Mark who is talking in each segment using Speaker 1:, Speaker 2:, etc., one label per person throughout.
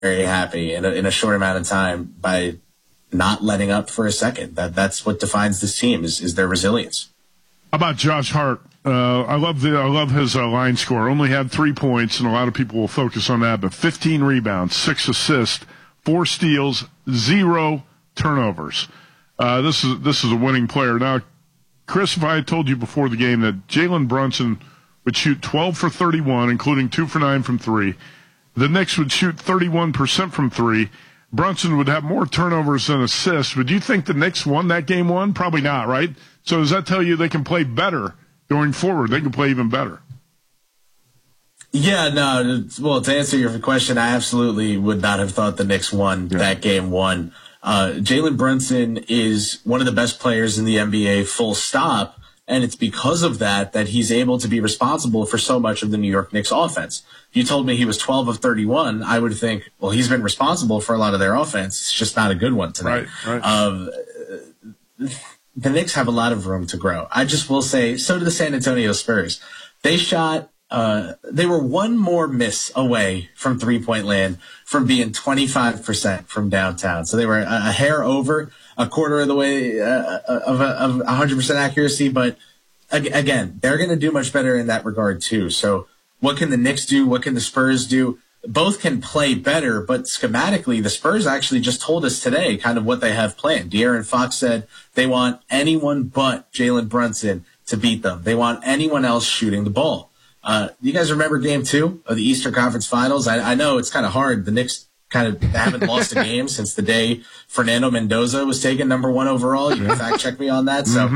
Speaker 1: very happy in a short amount of time by not letting up for a second. That's what defines this team is their resilience.
Speaker 2: How about Josh Hart? I love his line score. Only had 3 points, and a lot of people will focus on that. But 15 rebounds, 6 assists, 4 steals, 0 turnovers. This is a winning player. Now, Chris, if I had told you before the game that Jalen Brunson would shoot 12 for 31, including 2 for 9 from 3, the Knicks would shoot 31% from 3. Brunson would have more turnovers than assists. Would you think the Knicks won that game one? Probably not, right? So does that tell you they can play better going forward? They can play even better.
Speaker 1: Yeah, no. Well, to answer your question, I absolutely would not have thought the Knicks won that game one. Jalen Brunson is one of the best players in the NBA, full stop. And it's because of that he's able to be responsible for so much of the New York Knicks offense. If you told me he was 12 of 31, I would think, well, he's been responsible for a lot of their offense. It's just not a good one tonight.
Speaker 2: Right.
Speaker 1: The Knicks have a lot of room to grow. I just will say, so do the San Antonio Spurs. They were one more miss away from three-point land from being 25% from downtown. So they were a hair over, a quarter of the way of 100% accuracy. But again, they're going to do much better in that regard too. So what can the Knicks do? What can the Spurs do? Both can play better, but schematically, the Spurs actually just told us today kind of what they have planned. De'Aaron Fox said they want anyone but Jalen Brunson to beat them. They want anyone else shooting the ball. You guys remember game 2 of the Eastern Conference Finals? I know it's kind of hard. The Knicks kind of haven't lost a game since the day Fernando Mendoza was taken number 1 overall. You can fact check me on that. So,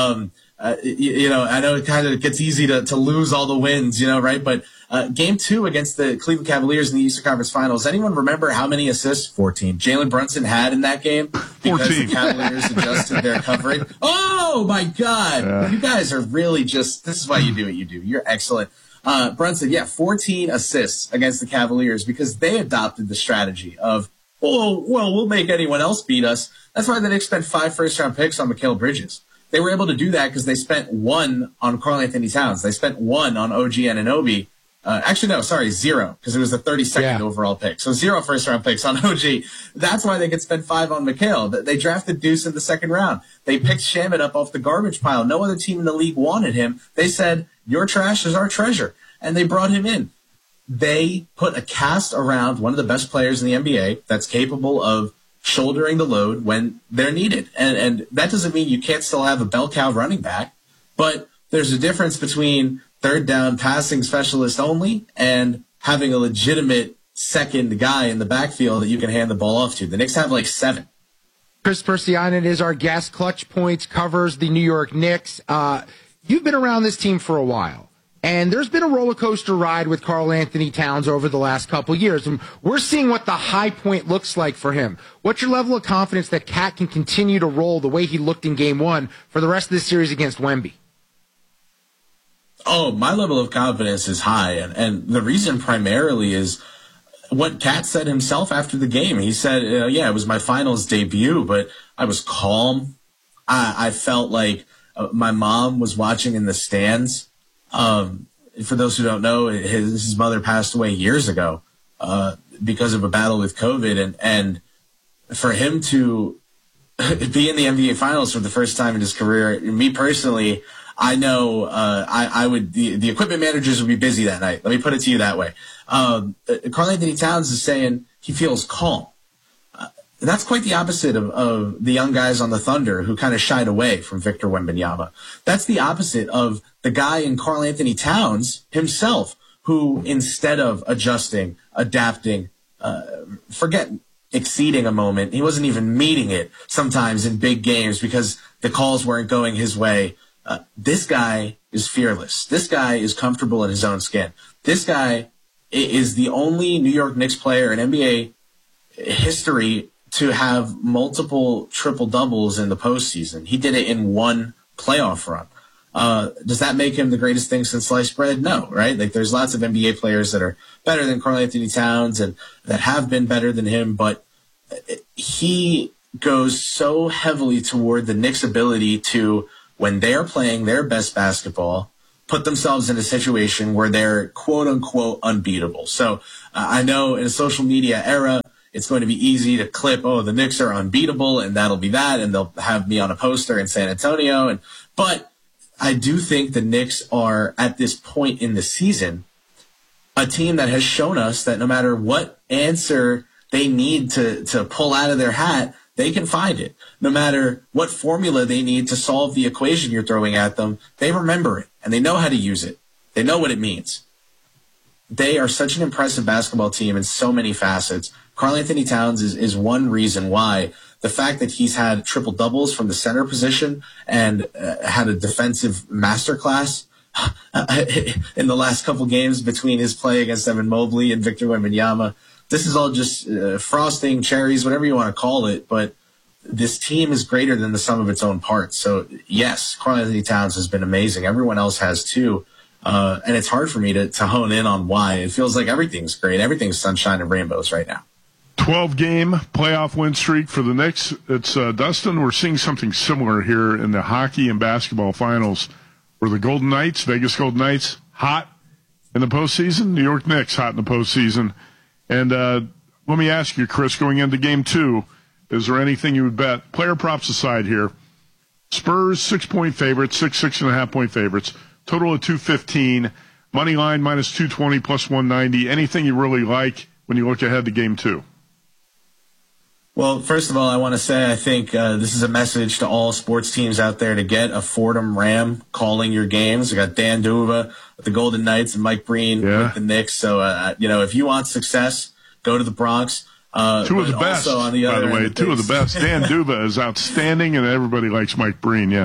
Speaker 1: I know it kind of gets easy to lose all the wins, right? But game 2 against the Cleveland Cavaliers in the Eastern Conference Finals, anyone remember how many assists? 14. Jalen Brunson had in that game because
Speaker 2: 14.
Speaker 1: The Cavaliers adjusted their coverage. Oh, my God. Yeah. You guys are really this is why you do what you do. You're excellent. Brunson, 14 assists against the Cavaliers because they adopted the strategy of, we'll make anyone else beat us. That's why the Knicks spent 5 first-round picks on Mikal Bridges. They were able to do that because they spent 1 on Karl-Anthony Towns. They spent 1 on OG Anunoby. 0, because it was the 32nd overall pick. So 0 first-round picks on OG. That's why they could spend 5 on Mikal. They drafted Deuce in the second round. They picked Shamet up off the garbage pile. No other team in the league wanted him. They said, your trash is our treasure. And they brought him in. They put a cast around one of the best players in the NBA that's capable of shouldering the load when they're needed. And that doesn't mean you can't still have a bell cow running back, but there's a difference between third down passing specialist only and having a legitimate second guy in the backfield that you can hand the ball off to. The Knicks have like 7.
Speaker 3: Chris Persianen is our guest. Clutch Points covers the New York Knicks. You've been around this team for a while, and there's been a roller coaster ride with Karl-Anthony Towns over the last couple years, and we're seeing what the high point looks like for him. What's your level of confidence that Cat can continue to roll the way he looked in Game 1 for the rest of this series against Wemby?
Speaker 1: Oh, my level of confidence is high, and the reason primarily is what Cat said himself after the game. He said, it was my finals debut, but I was calm. I felt like my mom was watching in the stands. For those who don't know, his mother passed away years ago because of a battle with COVID, and for him to be in the NBA Finals for the first time in his career, me personally, I know I would the equipment managers would be busy that night. Let me put it to you that way. Karl-Anthony Towns is saying he feels calm. That's quite the opposite of the young guys on the Thunder who kind of shied away from Victor Wembanyama. That's the opposite of the guy in Karl-Anthony Towns himself, who instead of adjusting, adapting, forget exceeding a moment, he wasn't even meeting it sometimes in big games because the calls weren't going his way. This guy is fearless. This guy is comfortable in his own skin. This guy is the only New York Knicks player in NBA history to have multiple triple-doubles in the postseason. He did it in 1 playoff run. Does that make him the greatest thing since sliced bread? No, right? Like, there's lots of NBA players that are better than Karl-Anthony Towns and that have been better than him, but he goes so heavily toward the Knicks' ability to, when they're playing their best basketball, put themselves in a situation where they're quote unquote unbeatable. So I know in a social media era, it's going to be easy to clip, oh, the Knicks are unbeatable, and that'll be that, and they'll have me on a poster in San Antonio. But I do think the Knicks are, at this point in the season, a team that has shown us that no matter what answer they need to pull out of their hat, they can find it. No matter what formula they need to solve the equation you're throwing at them, they remember it, and they know how to use it. They know what it means. They are such an impressive basketball team in so many facets. Karl-Anthony Towns is one reason why. The fact that he's had triple doubles from the center position and had a defensive masterclass in the last couple games between his play against Evan Mobley and Victor Wembanyama. This is all just frosting, cherries, whatever you want to call it. But this team is greater than the sum of its own parts. So, yes, Karl-Anthony Towns has been amazing. Everyone else has too. And it's hard for me to hone in on why. It feels like everything's great. Everything's sunshine and rainbows right now.
Speaker 2: 12-game playoff win streak for the Knicks. It's Dustin, we're seeing something similar here in the hockey and basketball finals where the Golden Knights, Vegas Golden Knights, hot in the postseason, New York Knicks hot in the postseason. And let me ask you, Chris, going into Game 2, is there anything you would bet? Player props aside here. Spurs, 6-point favorites, 6.5-point favorites. Total of 215. Money line minus 220 plus 190. Anything you really like when you look ahead to Game 2?
Speaker 1: Well, first of all, I want to say I think this is a message to all sports teams out there to get a Fordham Ram calling your games. We got Dan Duva with the Golden Knights and Mike Breen with the Knicks. So, if you want success, go to the Bronx.
Speaker 2: Two of the best, by the way. Two of the best. Dan Duva is outstanding, and everybody likes Mike Breen, yeah.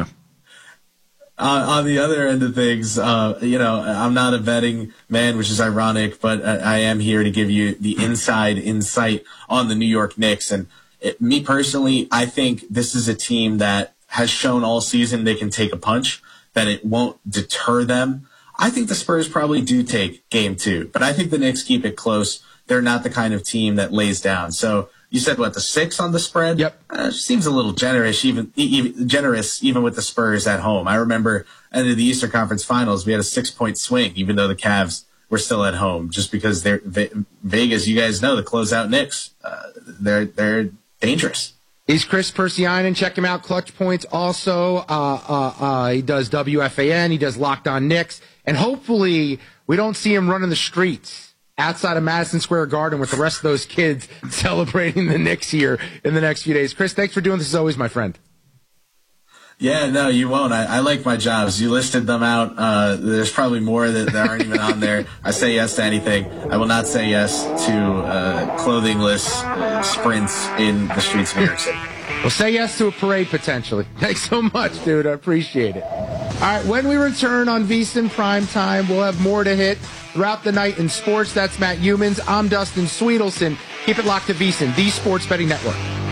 Speaker 1: On the other end of things, I'm not a betting man, which is ironic, but I am here to give you the inside insight on the New York Knicks. And me personally, I think this is a team that has shown all season they can take a punch, that it won't deter them. I think the Spurs probably do take Game 2, but I think the Knicks keep it close. They're not the kind of team that lays down. So you said, the 6 on the spread?
Speaker 3: Yep.
Speaker 1: Seems a little generous, even with the Spurs at home. I remember at the Eastern Conference Finals, we had a 6-point swing, even though the Cavs were still at home, just because they're Vegas. You guys know the closeout Knicks. They're dangerous.
Speaker 3: He's Chris Persianen. Check him out. Clutch Points also. He does WFAN. He does Locked On Knicks. And hopefully we don't see him running the streets outside of Madison Square Garden with the rest of those kids celebrating the Knicks here in the next few days. Chris, thanks for doing this as always, my friend.
Speaker 1: Yeah, no, you won't. I like my jobs. You listed them out. There's probably more that aren't even on there. I say yes to anything. I will not say yes to clothingless sprints in the streets of New York City.
Speaker 3: Well, say yes to a parade, potentially. Thanks so much, dude. I appreciate it. All right, when we return on VSiN Primetime, we'll have more to hit throughout the night in sports. That's Matt Humans. I'm Dustin Sweetelson. Keep it locked to VSiN, the Sports Betting Network.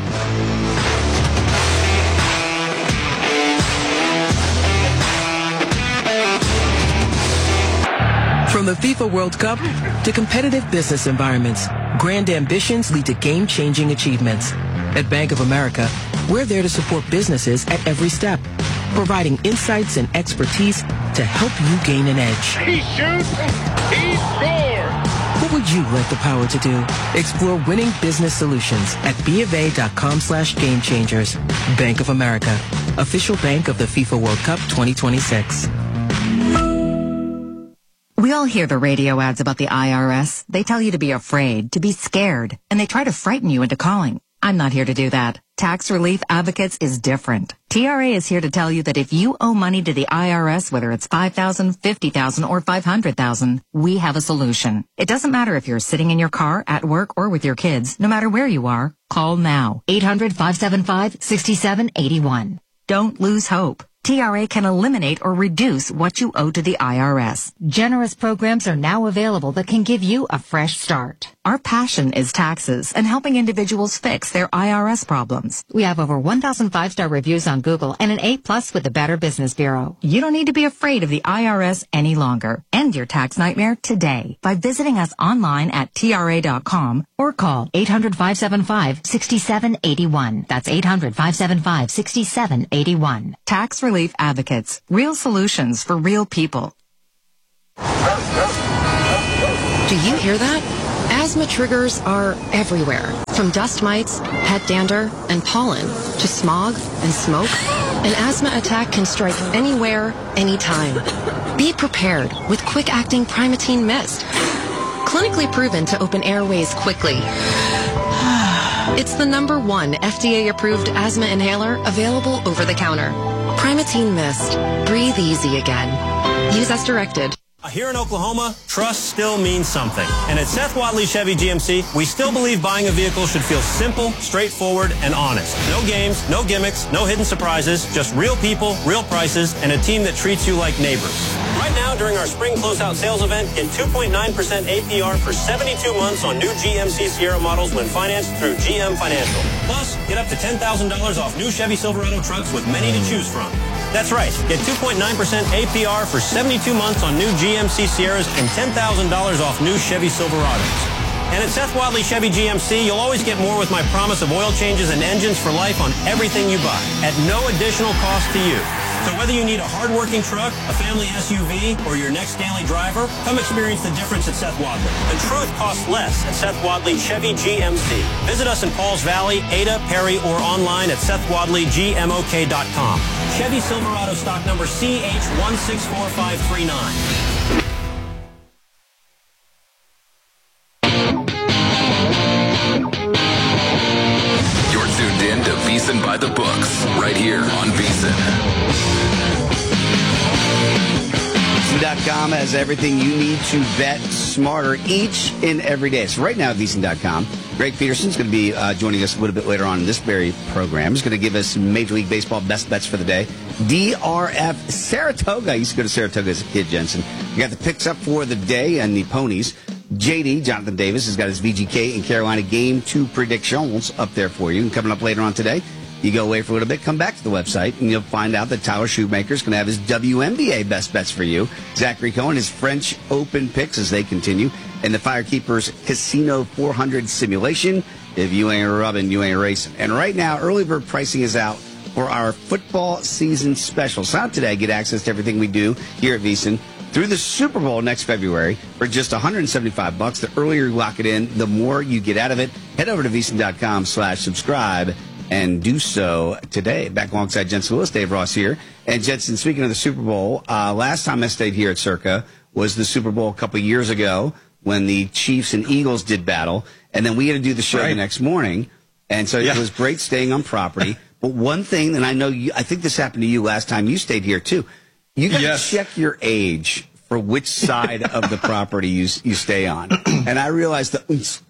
Speaker 4: From the FIFA World Cup to competitive business environments, grand ambitions lead to game-changing achievements. At Bank of America, we're there to support businesses at every step, providing insights and expertise to help you gain an edge.
Speaker 5: He shoots, he scores!
Speaker 4: What would you like the power to do? Explore winning business solutions at BofA.com/gamechangers. Bank of America, official bank of the FIFA World Cup 2026.
Speaker 6: We all hear the radio ads about the IRS. They tell you to be afraid, to be scared, and they try to frighten you into calling. I'm not here to do that. Tax Relief Advocates is different. TRA is here to tell you that if you owe money to the IRS, whether it's $5,000, $50,000, or $500,000, we have a solution. It doesn't matter if you're sitting in your car, at work, or with your kids. No matter where you are, call now. 800-575-6781. Don't lose hope. TRA can eliminate or reduce what you owe to the IRS. Generous programs are now available that can give you a fresh start. Our passion is taxes and helping individuals fix their IRS problems. We have over 1,000 5-star reviews on Google and an A+ with the Better Business Bureau. You don't need to be afraid of the IRS any longer. End your tax nightmare today by visiting us online at TRA.com or call 800-575-6781. That's 800-575-6781. Tax Relief Advocates. Real solutions for real people.
Speaker 7: Do you hear that? Asthma triggers are everywhere, from dust mites, pet dander, and pollen, to smog and smoke. An asthma attack can strike anywhere, anytime. Be prepared with quick-acting Primatene Mist. Clinically proven to open airways quickly. It's the #1 FDA-approved asthma inhaler available over the counter. Primatene Mist. Breathe easy again. Use as directed.
Speaker 8: Here in Oklahoma, trust still means something. And at Seth Wadley Chevy GMC, we still believe buying a vehicle should feel simple, straightforward, and honest. No games, no gimmicks, no hidden surprises, just real people, real prices, and a team that treats you like neighbors. Right now, during our spring closeout sales event, get 2.9% APR for 72 months on new GMC Sierra models when financed through GM Financial. Plus, get up to $10,000 off new Chevy Silverado trucks with many to choose from. That's right. Get 2.9% APR for 72 months on new GMC Sierras and $10,000 off new Chevy Silverados. And at Seth Wadley Chevy GMC, you'll always get more with my promise of oil changes and engines for life on everything you buy at no additional cost to you. So whether you need a hard-working truck, a family SUV, or your next daily driver, come experience the difference at Seth Wadley. The truth costs less at Seth Wadley Chevy GMC. Visit us in Pauls Valley, Ada, Perry, or online at SethWadleyGMOK.com. Chevy Silverado stock number CH164539.
Speaker 9: Tuned in to VSiN by the Books, right here on VSiN.
Speaker 10: VSiN.com has everything you need to bet smarter each and every day. So right now at VSiN.com, Greg Peterson's going to be joining us a little bit later on in this very program. He's going to give us Major League Baseball best bets for the day. DRF Saratoga. I used to go to Saratoga as a kid, Jensen. We got the picks up for the day and the ponies. JD, Jonathan Davis, has got his VGK and Carolina Game 2 predictions up there for you. And coming up later on today, you go away for a little bit, come back to the website, and you'll find out that Tyler Shoemaker's going to have his WNBA best bets for you. Zachary Cohen, his French Open picks as they continue. And the Firekeepers Casino 400 simulation. If you ain't rubbing, you ain't racing. And right now, early bird pricing is out for our football season special. So out today, get access to everything we do here at VSiN through the Super Bowl next February for just $175. The earlier you lock it in, the more you get out of it. Head over to VSiN.com/subscribe and do so today. Back alongside Jensen Lewis, Dave Ross here. And Jensen, speaking of the Super Bowl, last time I stayed here at Circa was the Super Bowl a couple years ago when the Chiefs and Eagles did battle. And then we had to do the show the next morning. And so it was great staying on property. But one thing, and I know I think this happened to you last time you stayed here too. You got to check your age for which side of the property you stay on. And I realized that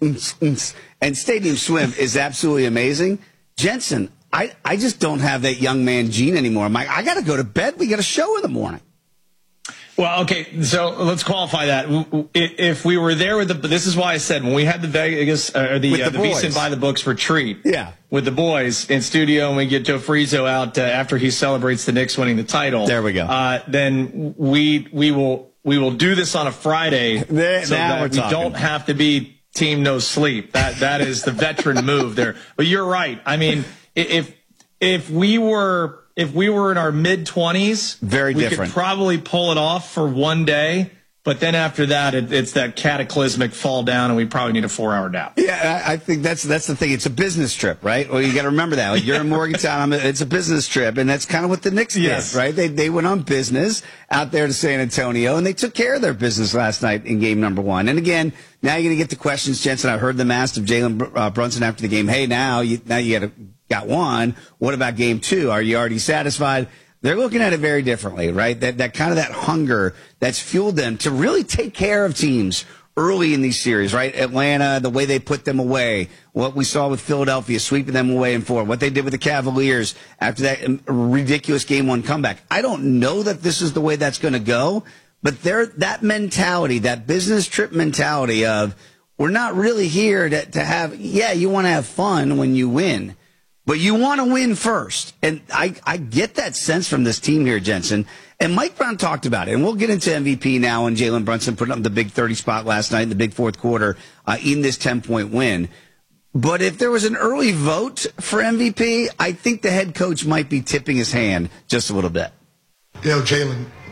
Speaker 10: and Stadium Swim is absolutely amazing. Jensen, I just don't have that young man gene anymore. I'm like, I got to go to bed. We got a show in the morning.
Speaker 11: Well, okay, so let's qualify that. If we were there with this is why I said when we had the Vegas or the VSiN by the Books retreat, with the boys in studio, and we get Joe Frizo out after he celebrates the Knicks winning the title.
Speaker 10: There we go.
Speaker 11: Then we will do this on a Friday, so that we don't have to be team no sleep. That is the veteran move there. But you're right. I mean, if we were in our mid-20s, we could probably pull it off for one day. But then after that, it's that cataclysmic fall down, and we probably need a 4-hour nap.
Speaker 10: Yeah, I think that's the thing. It's a business trip, right? Well, you got to remember that. Like, you're in Morgantown. It's a business trip, and that's kind of what the Knicks did, right? They went on business out there to San Antonio, and they took care of their business last night in game number 1. And again, now you're going to get the questions, Jensen. I heard them asked of Jalen Brunson after the game. Hey, now you got one. What about game 2? Are you already satisfied? They're looking at it very differently, right? That kind of that hunger that's fueled them to really take care of teams early in these series, right? Atlanta, the way they put them away, what we saw with Philadelphia, sweeping them away in 4, what they did with the Cavaliers after that ridiculous game 1 comeback. I don't know that this is the way that's going to go, but that mentality, that business trip mentality of we're not really here to have, you want to have fun when you win. But you want to win first. And I get that sense from this team here, Jensen. And Mike Brown talked about it. And we'll get into MVP now, and Jalen Brunson put up the big 30 spot last night in the big fourth quarter in this 10-point win. But if there was an early vote for MVP, I think the head coach might be tipping his hand just a little bit.
Speaker 12: Jalen,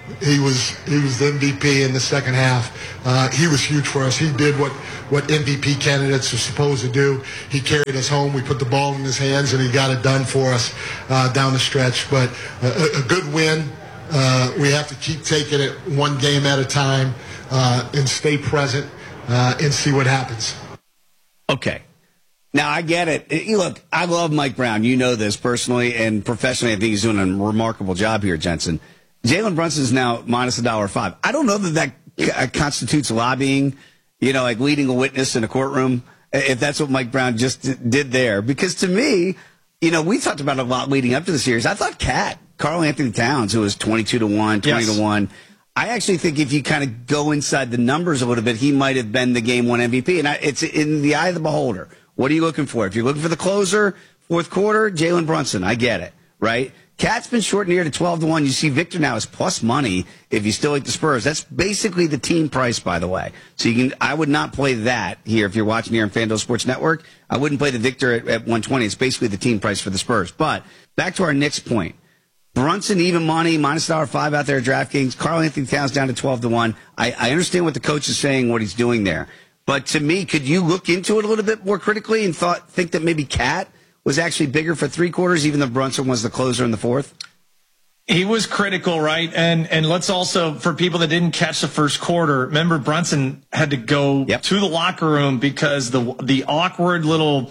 Speaker 12: he was the MVP in the second half. He was huge for us. He did what MVP candidates are supposed to do. He carried us home. We put the ball in his hands, and he got it done for us down the stretch. But a good win. We have to keep taking it one game at a time and stay present and see what happens.
Speaker 10: Okay. Now, I get it. Look, I love Mike Brown. You know this personally and professionally. I think he's doing a remarkable job here, Jensen. Jalen Brunson is now minus $1.05. I don't know that constitutes lobbying, like leading a witness in a courtroom, if that's what Mike Brown just did there. Because to me, we talked about it a lot leading up to the series. I thought Karl Anthony Towns, who was 22-1, 20-1, I actually think if you kind of go inside the numbers a little bit, he might have been the game one MVP. And it's in the eye of the beholder. What are you looking for? If you're looking for the closer, fourth quarter, Jalen Brunson. I get it, right? Cat's been shortened here to 12-1. You see Victor now is plus money if you still like the Spurs. That's basically the team price, by the way. So I would not play that here if you're watching here on FanDuel Sports Network. I wouldn't play the Victor at 120. It's basically the team price for the Spurs. But back to our next point. Brunson, even money, minus $1.05 out there at DraftKings. Karl Anthony Towns down to 12-1. I understand what the coach is saying, what he's doing there. But to me, could you look into it a little bit more critically and think that maybe Cat was actually bigger for three quarters, even though Brunson was the closer in the fourth?
Speaker 11: He was critical, right? And let's also, for people that didn't catch the first quarter, remember Brunson had to go to the locker room because the awkward little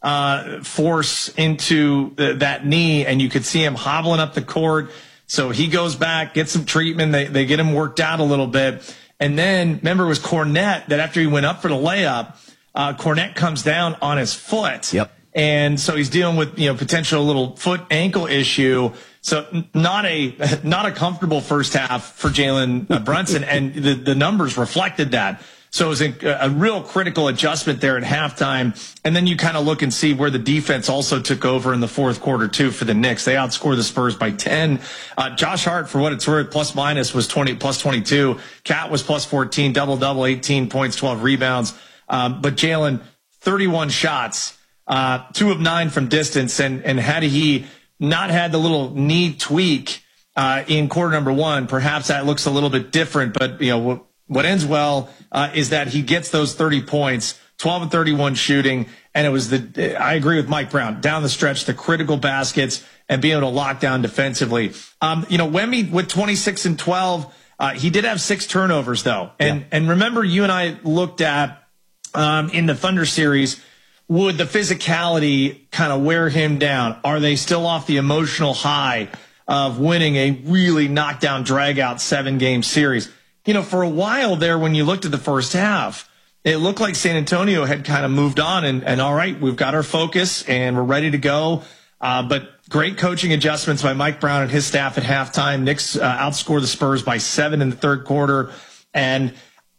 Speaker 11: force into that knee, and you could see him hobbling up the court. So he goes back, gets some treatment. They get him worked out a little bit. And then, remember, it was Cornette that after he went up for the layup, Cornette comes down on his foot.
Speaker 10: Yep.
Speaker 11: And so he's dealing with, potential little foot ankle issue. So not a comfortable first half for Jalen Brunson. And the numbers reflected that. So it was a real critical adjustment there at halftime. And then you kind of look and see where the defense also took over in the fourth quarter, too, for the Knicks. They outscored the Spurs by 10. Josh Hart, for what it's worth, plus minus was plus 22. Cat was plus 14, double-double, 18 points, 12 rebounds. But Jalen, 31 shots, 2 of 9 from distance. And had he not had the little knee tweak in quarter number one, perhaps that looks a little bit different. But, what ends well is that he gets those 30 points, 12 and 31 shooting, and it was I agree with Mike Brown, down the stretch, the critical baskets, and being able to lock down defensively. Wemby with 26 and 12, he did have 6 turnovers, though. And remember, you and I looked at in the Thunder series, would the physicality kind of wear him down? Are they still off the emotional high of winning a really knockdown, drag-out 7-game series? For a while there, when you looked at the first half, it looked like San Antonio had kind of moved on and all right, we've got our focus and we're ready to go. But great coaching adjustments by Mike Brown and his staff at halftime. Knicks outscored the Spurs by 7 in the third quarter. And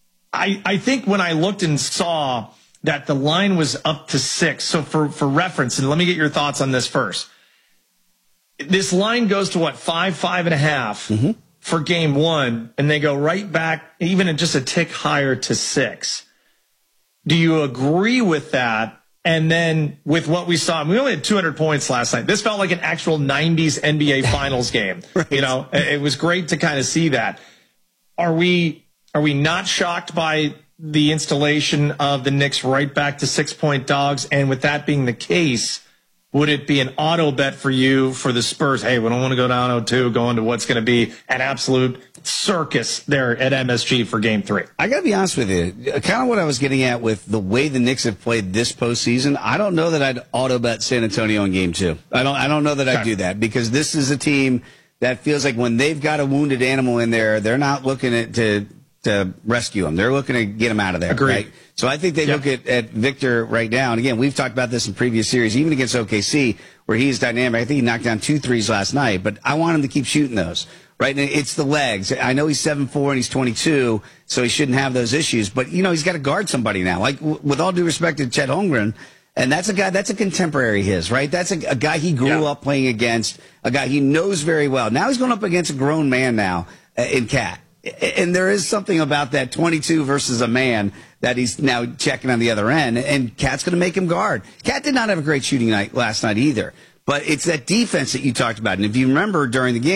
Speaker 11: I think when I looked and saw that the line was up to 6, so for reference, and let me get your thoughts on this first. This line goes to 5.5. Mm-hmm. For game one, and they go right back, even just a tick higher to 6. Do you agree with that? And then with what we saw, we only had 200 points last night. This felt like an actual 90s NBA Finals game. Right. It was great to kind of see that. Are we not shocked by the installation of the Knicks right back to 6-point dogs? And with that being the case, would it be an auto bet for you for the Spurs? Hey, we don't want to go down 0-2, go into what's going to be an absolute circus there at MSG for Game 3.
Speaker 10: I got to be honest with you. Kind of what I was getting at with the way the Knicks have played this postseason, I don't know that I'd auto bet San Antonio in Game 2. I don't know that I'd do that because this is a team that feels like when they've got a wounded animal in there, they're not looking to rescue him. They're looking to get him out of there.
Speaker 11: Agreed.
Speaker 10: Right? So I think they look at Victor right now. And again, we've talked about this in previous series, even against OKC, where he's dynamic. I think he knocked down 2 threes last night, but I want him to keep shooting those. Right? And it's the legs. I know he's 7'4" and he's 22, so he shouldn't have those issues. But, he's got to guard somebody now. Like, with all due respect to Chet Holmgren, and that's a guy, that's a contemporary of his, right? That's a guy he grew up playing against, a guy he knows very well. Now he's going up against a grown man now in Cat. And there is something about that 22 versus a man that he's now checking on the other end, and Cat's going to make him guard. Cat did not have a great shooting night last night either, but it's that defense that you talked about. And if you remember during the game,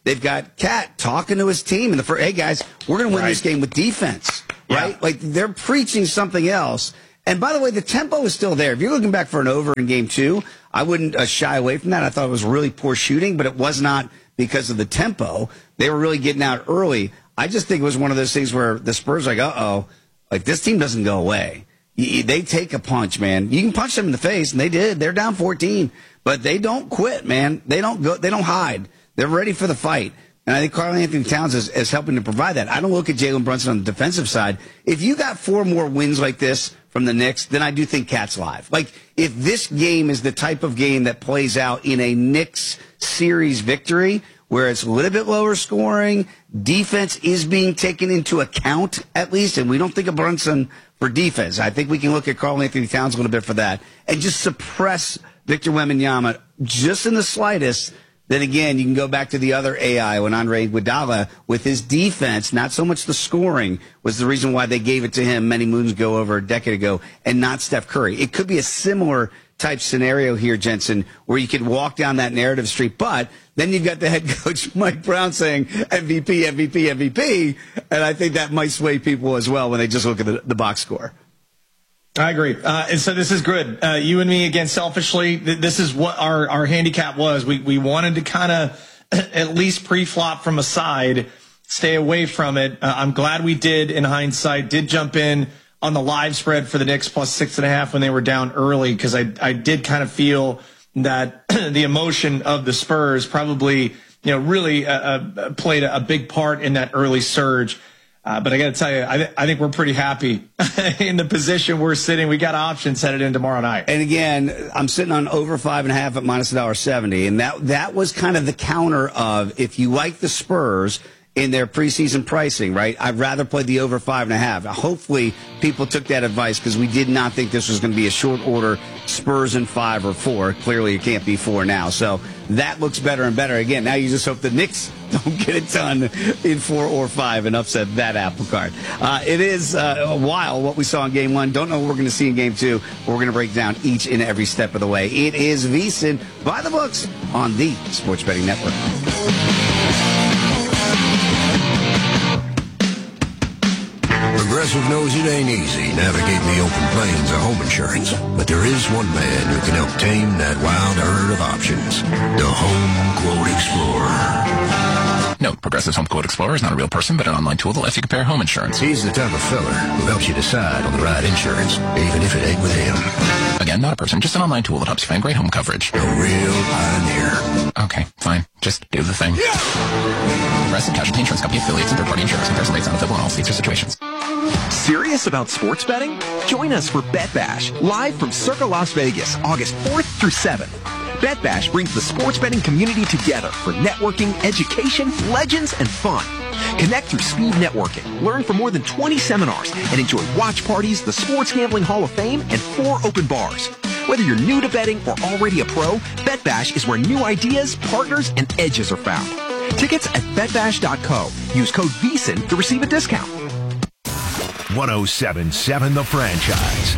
Speaker 10: they've got Cat talking to his team in the first, hey guys, we're going to win this game with defense, right? Yeah. Like they're preaching something else. And by the way, the tempo is still there. If you're looking back for an over in game 2, I wouldn't shy away from that. I thought it was really poor shooting, but it was not because of the tempo. They were really getting out early. I just think it was one of those things where the Spurs are like, like this team doesn't go away. They take a punch, man. You can punch them in the face, and they did. They're down 14, but they don't quit, man. They don't go. They don't hide. They're ready for the fight. And I think Karl-Anthony Towns is helping to provide that. I don't look at Jalen Brunson on the defensive side. If you got 4 more wins like this from the Knicks, then I do think Cat's live. Like, if this game is the type of game that plays out in a Knicks series victory, where it's a little bit lower scoring, defense is being taken into account at least, and we don't think of Brunson for defense. I think we can look at Karl-Anthony Towns a little bit for that, and just suppress Victor Wembanyama just in the slightest. Then again, you can go back to the other AI when Andre Iguodala, with his defense, not so much the scoring, was the reason why they gave it to him many moons ago, over a decade ago, and not Steph Curry. It could be a similar type scenario here, Jensen, where you could walk down that narrative street, but then you've got the head coach, Mike Brown, saying MVP, MVP, MVP, and I think that might sway people as well when they just look at the box score.
Speaker 11: I agree. And so this is good. You and me, again, selfishly, this is what our handicap was. We wanted to kind of at least pre-flop from a side, stay away from it. I'm glad we did, in hindsight, did jump in on the live spread for the Knicks plus 6.5 when they were down early, because I did kind of feel that the emotion of the Spurs probably, really played a big part in that early surge. But I got to tell you, I think we're pretty happy in the position we're sitting. We got options headed in tomorrow night.
Speaker 10: And again, I'm sitting on over 5.5 at minus $1.70. And that was kind of the counter of, if you like the Spurs in their preseason pricing, right, I'd rather play the over 5.5. Hopefully people took that advice, because we did not think this was going to be a short order Spurs in 5 or 4. Clearly it can't be 4 now. So that looks better and better. Again, now you just hope the Knicks don't get it done in 4 or 5 and upset that apple cart. It is a while what we saw in game 1. Don't know what we're going to see in game 2. We're going to break down each and every step of the way. It is VSiN by the books on the Sports Betting Network.
Speaker 13: Progressive knows it ain't easy navigating the open plains of home insurance, but there is one man who can help tame that wild herd of options, the Home Quote Explorer.
Speaker 14: Note, Progressive's Home Quote Explorer is not a real person, but an online tool that lets you compare home insurance.
Speaker 13: He's the type of feller who helps you decide on the right insurance, even if it ain't with him.
Speaker 14: Again, not a person, just an online tool that helps you find great home coverage.
Speaker 13: A real pioneer.
Speaker 14: Okay, fine. Just do the thing. Yeah! Progressive Casualty Insurance Company affiliates and third-party insurers. Comparison rates not available in all states or situations.
Speaker 15: Serious about sports betting? Join us for Bet Bash, live from Circa Las Vegas, August 4th through 7th. Bet Bash brings the sports betting community together for networking, education, legends, and fun. Connect through speed networking, learn from more than 20 seminars, and enjoy watch parties, the Sports Gambling Hall of Fame, and 4 open bars. Whether you're new to betting or already a pro, Bet Bash is where new ideas, partners, and edges are found. Tickets at betbash.co. Use code VSiN to receive a discount.
Speaker 16: 107.7 The Franchise.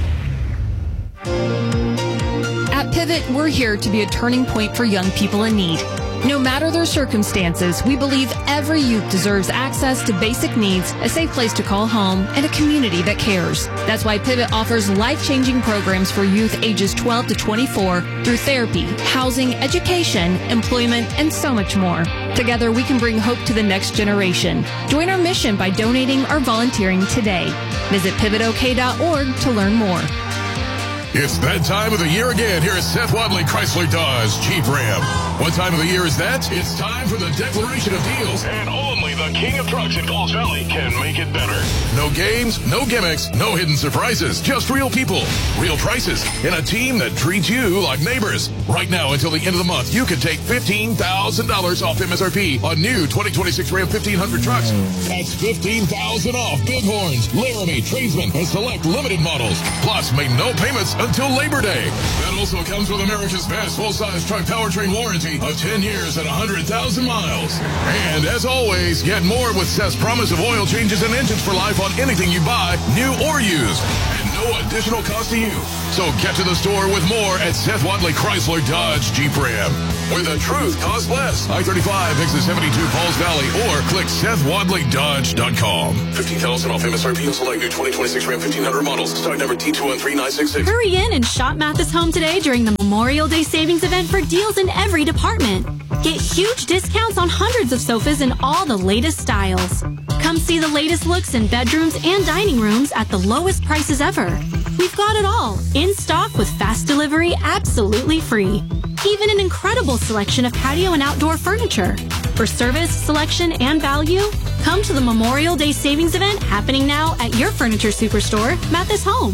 Speaker 17: At Pivot, we're here to be a turning point for young people in need. No matter their circumstances, we believe every youth deserves access to basic needs, a safe place to call home, and a community that cares. That's why Pivot offers life-changing programs for youth ages 12 to 24 through therapy, housing, education, employment, and so much more. Together, we can bring hope to the next generation. Join our mission by donating or volunteering today. Visit pivotok.org to learn more.
Speaker 18: It's that time of the year again here at Seth Wadley Chrysler Dodge Jeep Ram. What time of the year is that? It's time for the declaration of deals. And only the king of trucks in Falls Valley can make it better. No games, no gimmicks, no hidden surprises. Just real people, real prices, and a team that treats you like neighbors. Right now until the end of the month, you can take $15,000 off MSRP on new 2026 Ram 1500 trucks. That's $15,000 off Bighorns, Laramie, Tradesman, and select limited models. Plus, make no payments until Labor Day. That also comes with America's best full-size truck powertrain warranty of 10 years and 100,000 miles. And as always, get more with Seth's promise of oil changes and engines for life on anything you buy, new or used. And no no additional cost to you. So get to the store with more at Seth Wadley Chrysler Dodge Jeep Ram, where the truth costs less. I-35 exit 72 Pauls Valley, or click SethWadleyDodge.com. $15,000 off MSRP on select new 2026 Ram 1500 models. Stock number T213966.
Speaker 19: Hurry in and shop Mathis Home today during the Memorial Day Savings Event for deals in every department. Get huge discounts on hundreds of sofas in all the latest styles. Come see the latest looks in bedrooms and dining rooms at the lowest prices ever. We've got it all, in stock with fast delivery absolutely free. Even an incredible selection of patio and outdoor furniture. For service, selection, and value, come to the Memorial Day Savings Event happening now at your furniture superstore, Mathis Home.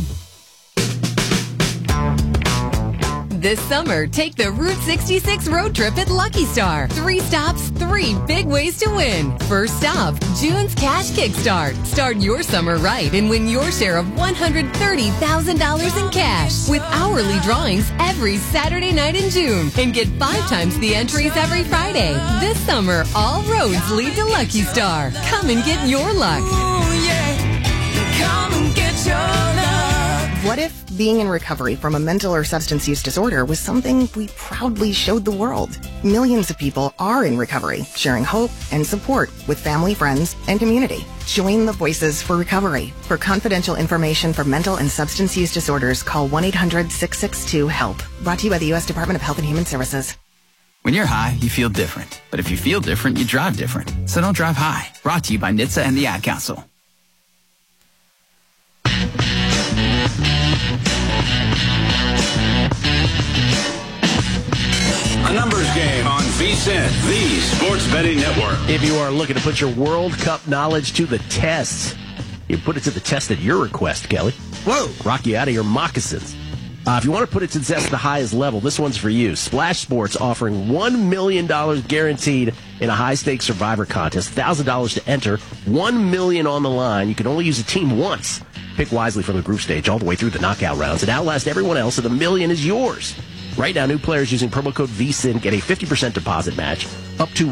Speaker 20: This summer, take the Route 66 road trip at Lucky Star. 3 stops, 3 big ways to win. First stop, June's Cash Kickstart. Start your summer right and win your share of $130,000 in cash with hourly drawings every Saturday night in June. And get 5 times the entries every Friday. This summer, all roads lead to Lucky Star. Come and get your luck.
Speaker 21: Ooh, yeah. Come and get your luck.
Speaker 22: What if being in recovery from a mental or substance use disorder was something we proudly showed the world? Millions of people are in recovery, sharing hope and support with family, friends, and community. Join the Voices for Recovery. For confidential information for mental and substance use disorders, call 1-800-662-HELP. Brought to you by the U.S. Department of Health and Human Services.
Speaker 14: When you're high, you feel different. But if you feel different, you drive different. So don't drive high. Brought to you by NHTSA and the Ad Council.
Speaker 23: A numbers game on VSiN, the Sports Betting Network.
Speaker 24: If you are looking to put your World Cup knowledge to the test, you put it to the test at your request, Kelly.
Speaker 3: Whoa!
Speaker 24: Rock you out of your moccasins. If you want to put it to the test at the highest level, this one's for you. Splash Sports offering $1 million guaranteed in a high-stakes Survivor contest. $1,000 to enter, $1 million on the line. You can only use a team once. Pick wisely from the group stage all the way through the knockout rounds and outlast everyone else, and the million is yours. Right now, new players using promo code VSiN get a 50% deposit match up to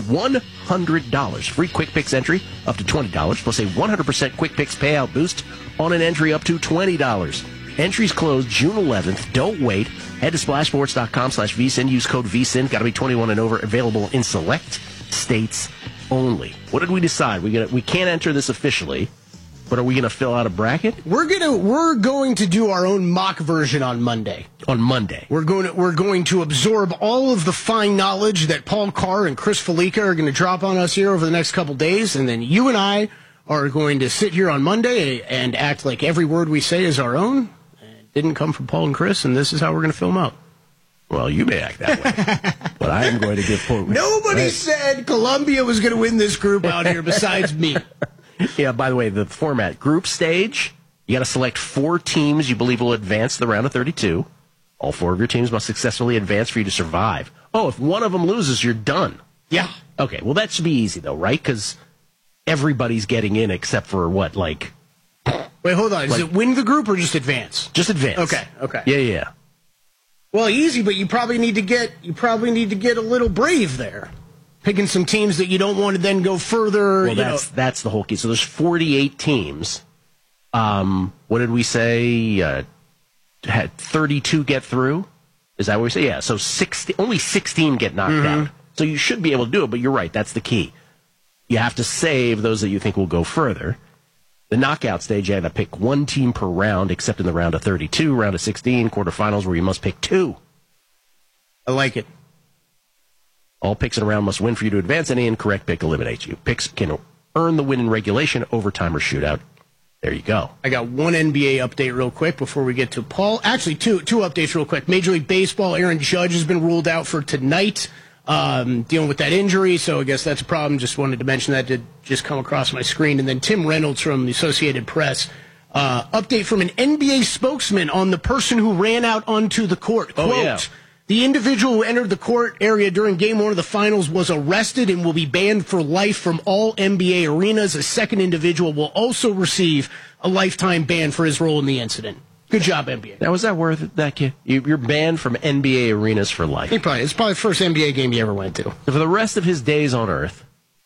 Speaker 24: $100. Free Quick Picks entry up to $20, plus a 100% Quick Picks payout boost on an entry up to $20. Entries close June 11th. Don't wait. Head to splashsports.com/VSiN. Use code VSiN. Got to be 21 and over. Available in select states only. What did we decide? We can't enter this officially. But are we going to fill out a bracket?
Speaker 3: We're going to do our own mock version on Monday.
Speaker 24: On Monday,
Speaker 3: we're going to absorb all of the fine knowledge that Paul Carr and Chris Felica are going to drop on us here over the next couple days, and then you and I are going to sit here on Monday and act like every word we say is our own. It didn't come from Paul and Chris, and this is how we're going to fill them out.
Speaker 24: Well, you may act that way, but I am going to give.
Speaker 3: Nobody said Columbia was going to win this group out here besides me.
Speaker 24: Yeah, by the way, the format, group stage, you got to select 4 teams you believe will advance to the round of 32. All 4 of your teams must successfully advance for you to survive. Oh, if one of them loses, you're done.
Speaker 3: Yeah.
Speaker 24: Okay, well, that should be easy, though, right? Because everybody's getting in except for what, like...
Speaker 3: Wait, hold on. Is it win the group or just advance?
Speaker 24: Just advance.
Speaker 3: Okay.
Speaker 24: Yeah.
Speaker 3: Well, easy, but you probably need to get a little brave there. Picking some teams that you don't want to then go further.
Speaker 24: Well, that's the whole key. So there's 48 teams. What did we say? Had 32 get through? Is that what we say? Yeah. So only 16 get knocked out. So you should be able to do it, but you're right. That's the key. You have to save those that you think will go further. The knockout stage, you have to pick 1 team per round, except in the round of 32, round of 16, quarterfinals, where you must pick 2.
Speaker 3: I like it.
Speaker 24: All picks in a round must win for you to advance. Any incorrect pick eliminates you. Picks can earn the win in regulation, overtime, or shootout. There you go.
Speaker 3: I got one NBA update real quick before we get to Paul. Actually, two updates real quick. Major League Baseball, Aaron Judge has been ruled out for tonight, dealing with that injury, so I guess that's a problem. Just wanted to mention that. Did just come across my screen. And then Tim Reynolds from the Associated Press. Update from an NBA spokesman on the person who ran out onto the court. Quote,
Speaker 24: yeah.
Speaker 3: The individual who entered the court area during Game 1 of the Finals was arrested and will be banned for life from all NBA arenas. A second individual will also receive a lifetime ban for his role in the incident. Good job, NBA.
Speaker 24: Now, was that worth it, that kid? You're banned from NBA arenas for life.
Speaker 3: It's probably the first NBA game you ever went to.
Speaker 24: So for the rest of his days on Earth,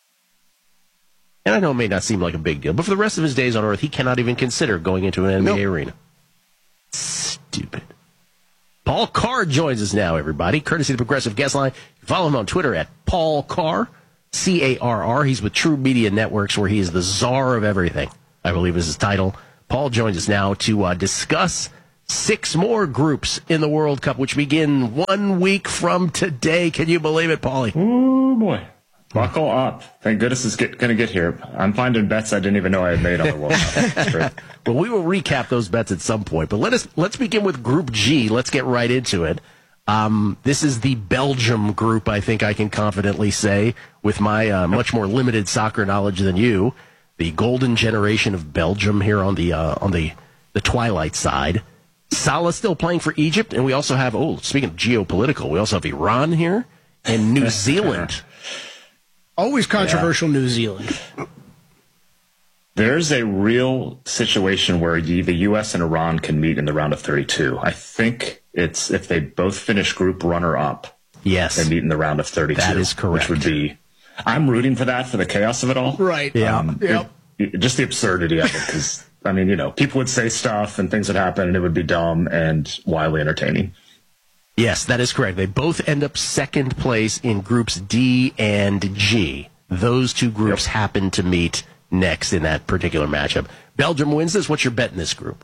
Speaker 24: and I know it may not seem like a big deal, but for the rest of his days on Earth, he cannot even consider going into an NBA arena. Stupid. Paul Carr joins us now, everybody, courtesy of the Progressive Guest Line. Follow him on Twitter at Paul Carr, C-A-R-R. He's with True Media Networks, where he is the czar of everything, I believe is his title. Paul joins us now to discuss 6 more groups in the World Cup, which begin 1 week from today. Can you believe it, Paulie?
Speaker 1: Oh, boy. Buckle up. Thank goodness it's going to get here. I'm finding bets I didn't even know I had made on the World Cup.
Speaker 24: Well, we will recap those bets at some point, but let's begin with Group G. Let's get right into it. This is the Belgium group, I think I can confidently say, with my much more limited soccer knowledge than you. The golden generation of Belgium here on the twilight side. Salah still playing for Egypt, and we also have, speaking of geopolitical, we also have Iran here and New Zealand.
Speaker 2: Always controversial, New Zealand.
Speaker 1: There's a real situation where the U.S. and Iran can meet in the round of 32. I think it's if they both finish group runner-up.
Speaker 24: Yes.
Speaker 1: They meet in the round of 32.
Speaker 24: That is correct.
Speaker 1: Which would be, I'm rooting for that, for the chaos of it all.
Speaker 2: Right.
Speaker 1: Yeah. Just the absurdity of it, because, I mean, people would say stuff and things would happen and it would be dumb and wildly entertaining.
Speaker 24: Yes, that is correct. They both end up second place in groups D and G. Those two groups happen to meet next in that particular matchup. Belgium wins this. What's your bet in this group?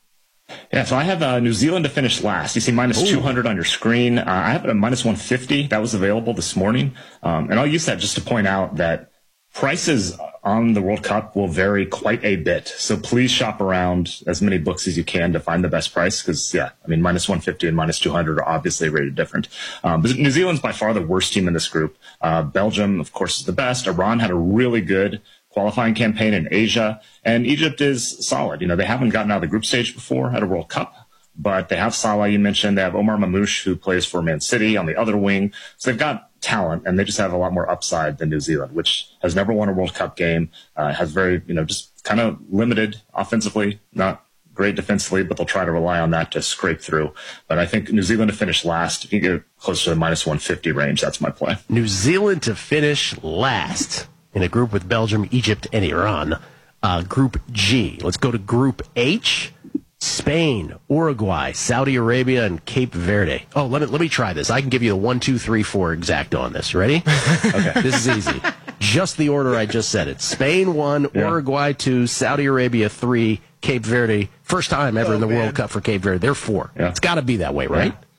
Speaker 1: Yeah, so I have New Zealand to finish last. You see minus 200 on your screen. I have it at minus 150. That was available this morning. And I'll use that just to point out that prices on the World Cup will vary quite a bit. So please shop around as many books as you can to find the best price. Because, minus 150 and minus 200 are obviously rated different. But New Zealand's by far the worst team in this group. Belgium, of course, is the best. Iran had a really good qualifying campaign in Asia. And Egypt is solid. They haven't gotten out of the group stage before at a World Cup. But they have Salah, you mentioned. They have Omar Mamouche, who plays for Man City on the other wing. So they've got talent, and they just have a lot more upside than New Zealand, which has never won a World Cup game, has very, just kind of limited offensively, not great defensively, but they'll try to rely on that to scrape through. But I think New Zealand to finish last, if you get close to the minus 150 range, that's my play.
Speaker 24: New Zealand to finish last in a group with Belgium, Egypt, and Iran. Group G. Let's go to Group H. Spain, Uruguay, Saudi Arabia, and Cape Verde. Oh, let me try this. I can give you the 1, 2, 3, 4 exact on this. Ready? Okay. This is easy. Just the order I just said it. Spain 1, Uruguay 2, Saudi Arabia 3, Cape Verde. First time ever in the World Cup for Cape Verde. They're 4. Yeah. It's got to be that way, right?
Speaker 1: Yeah.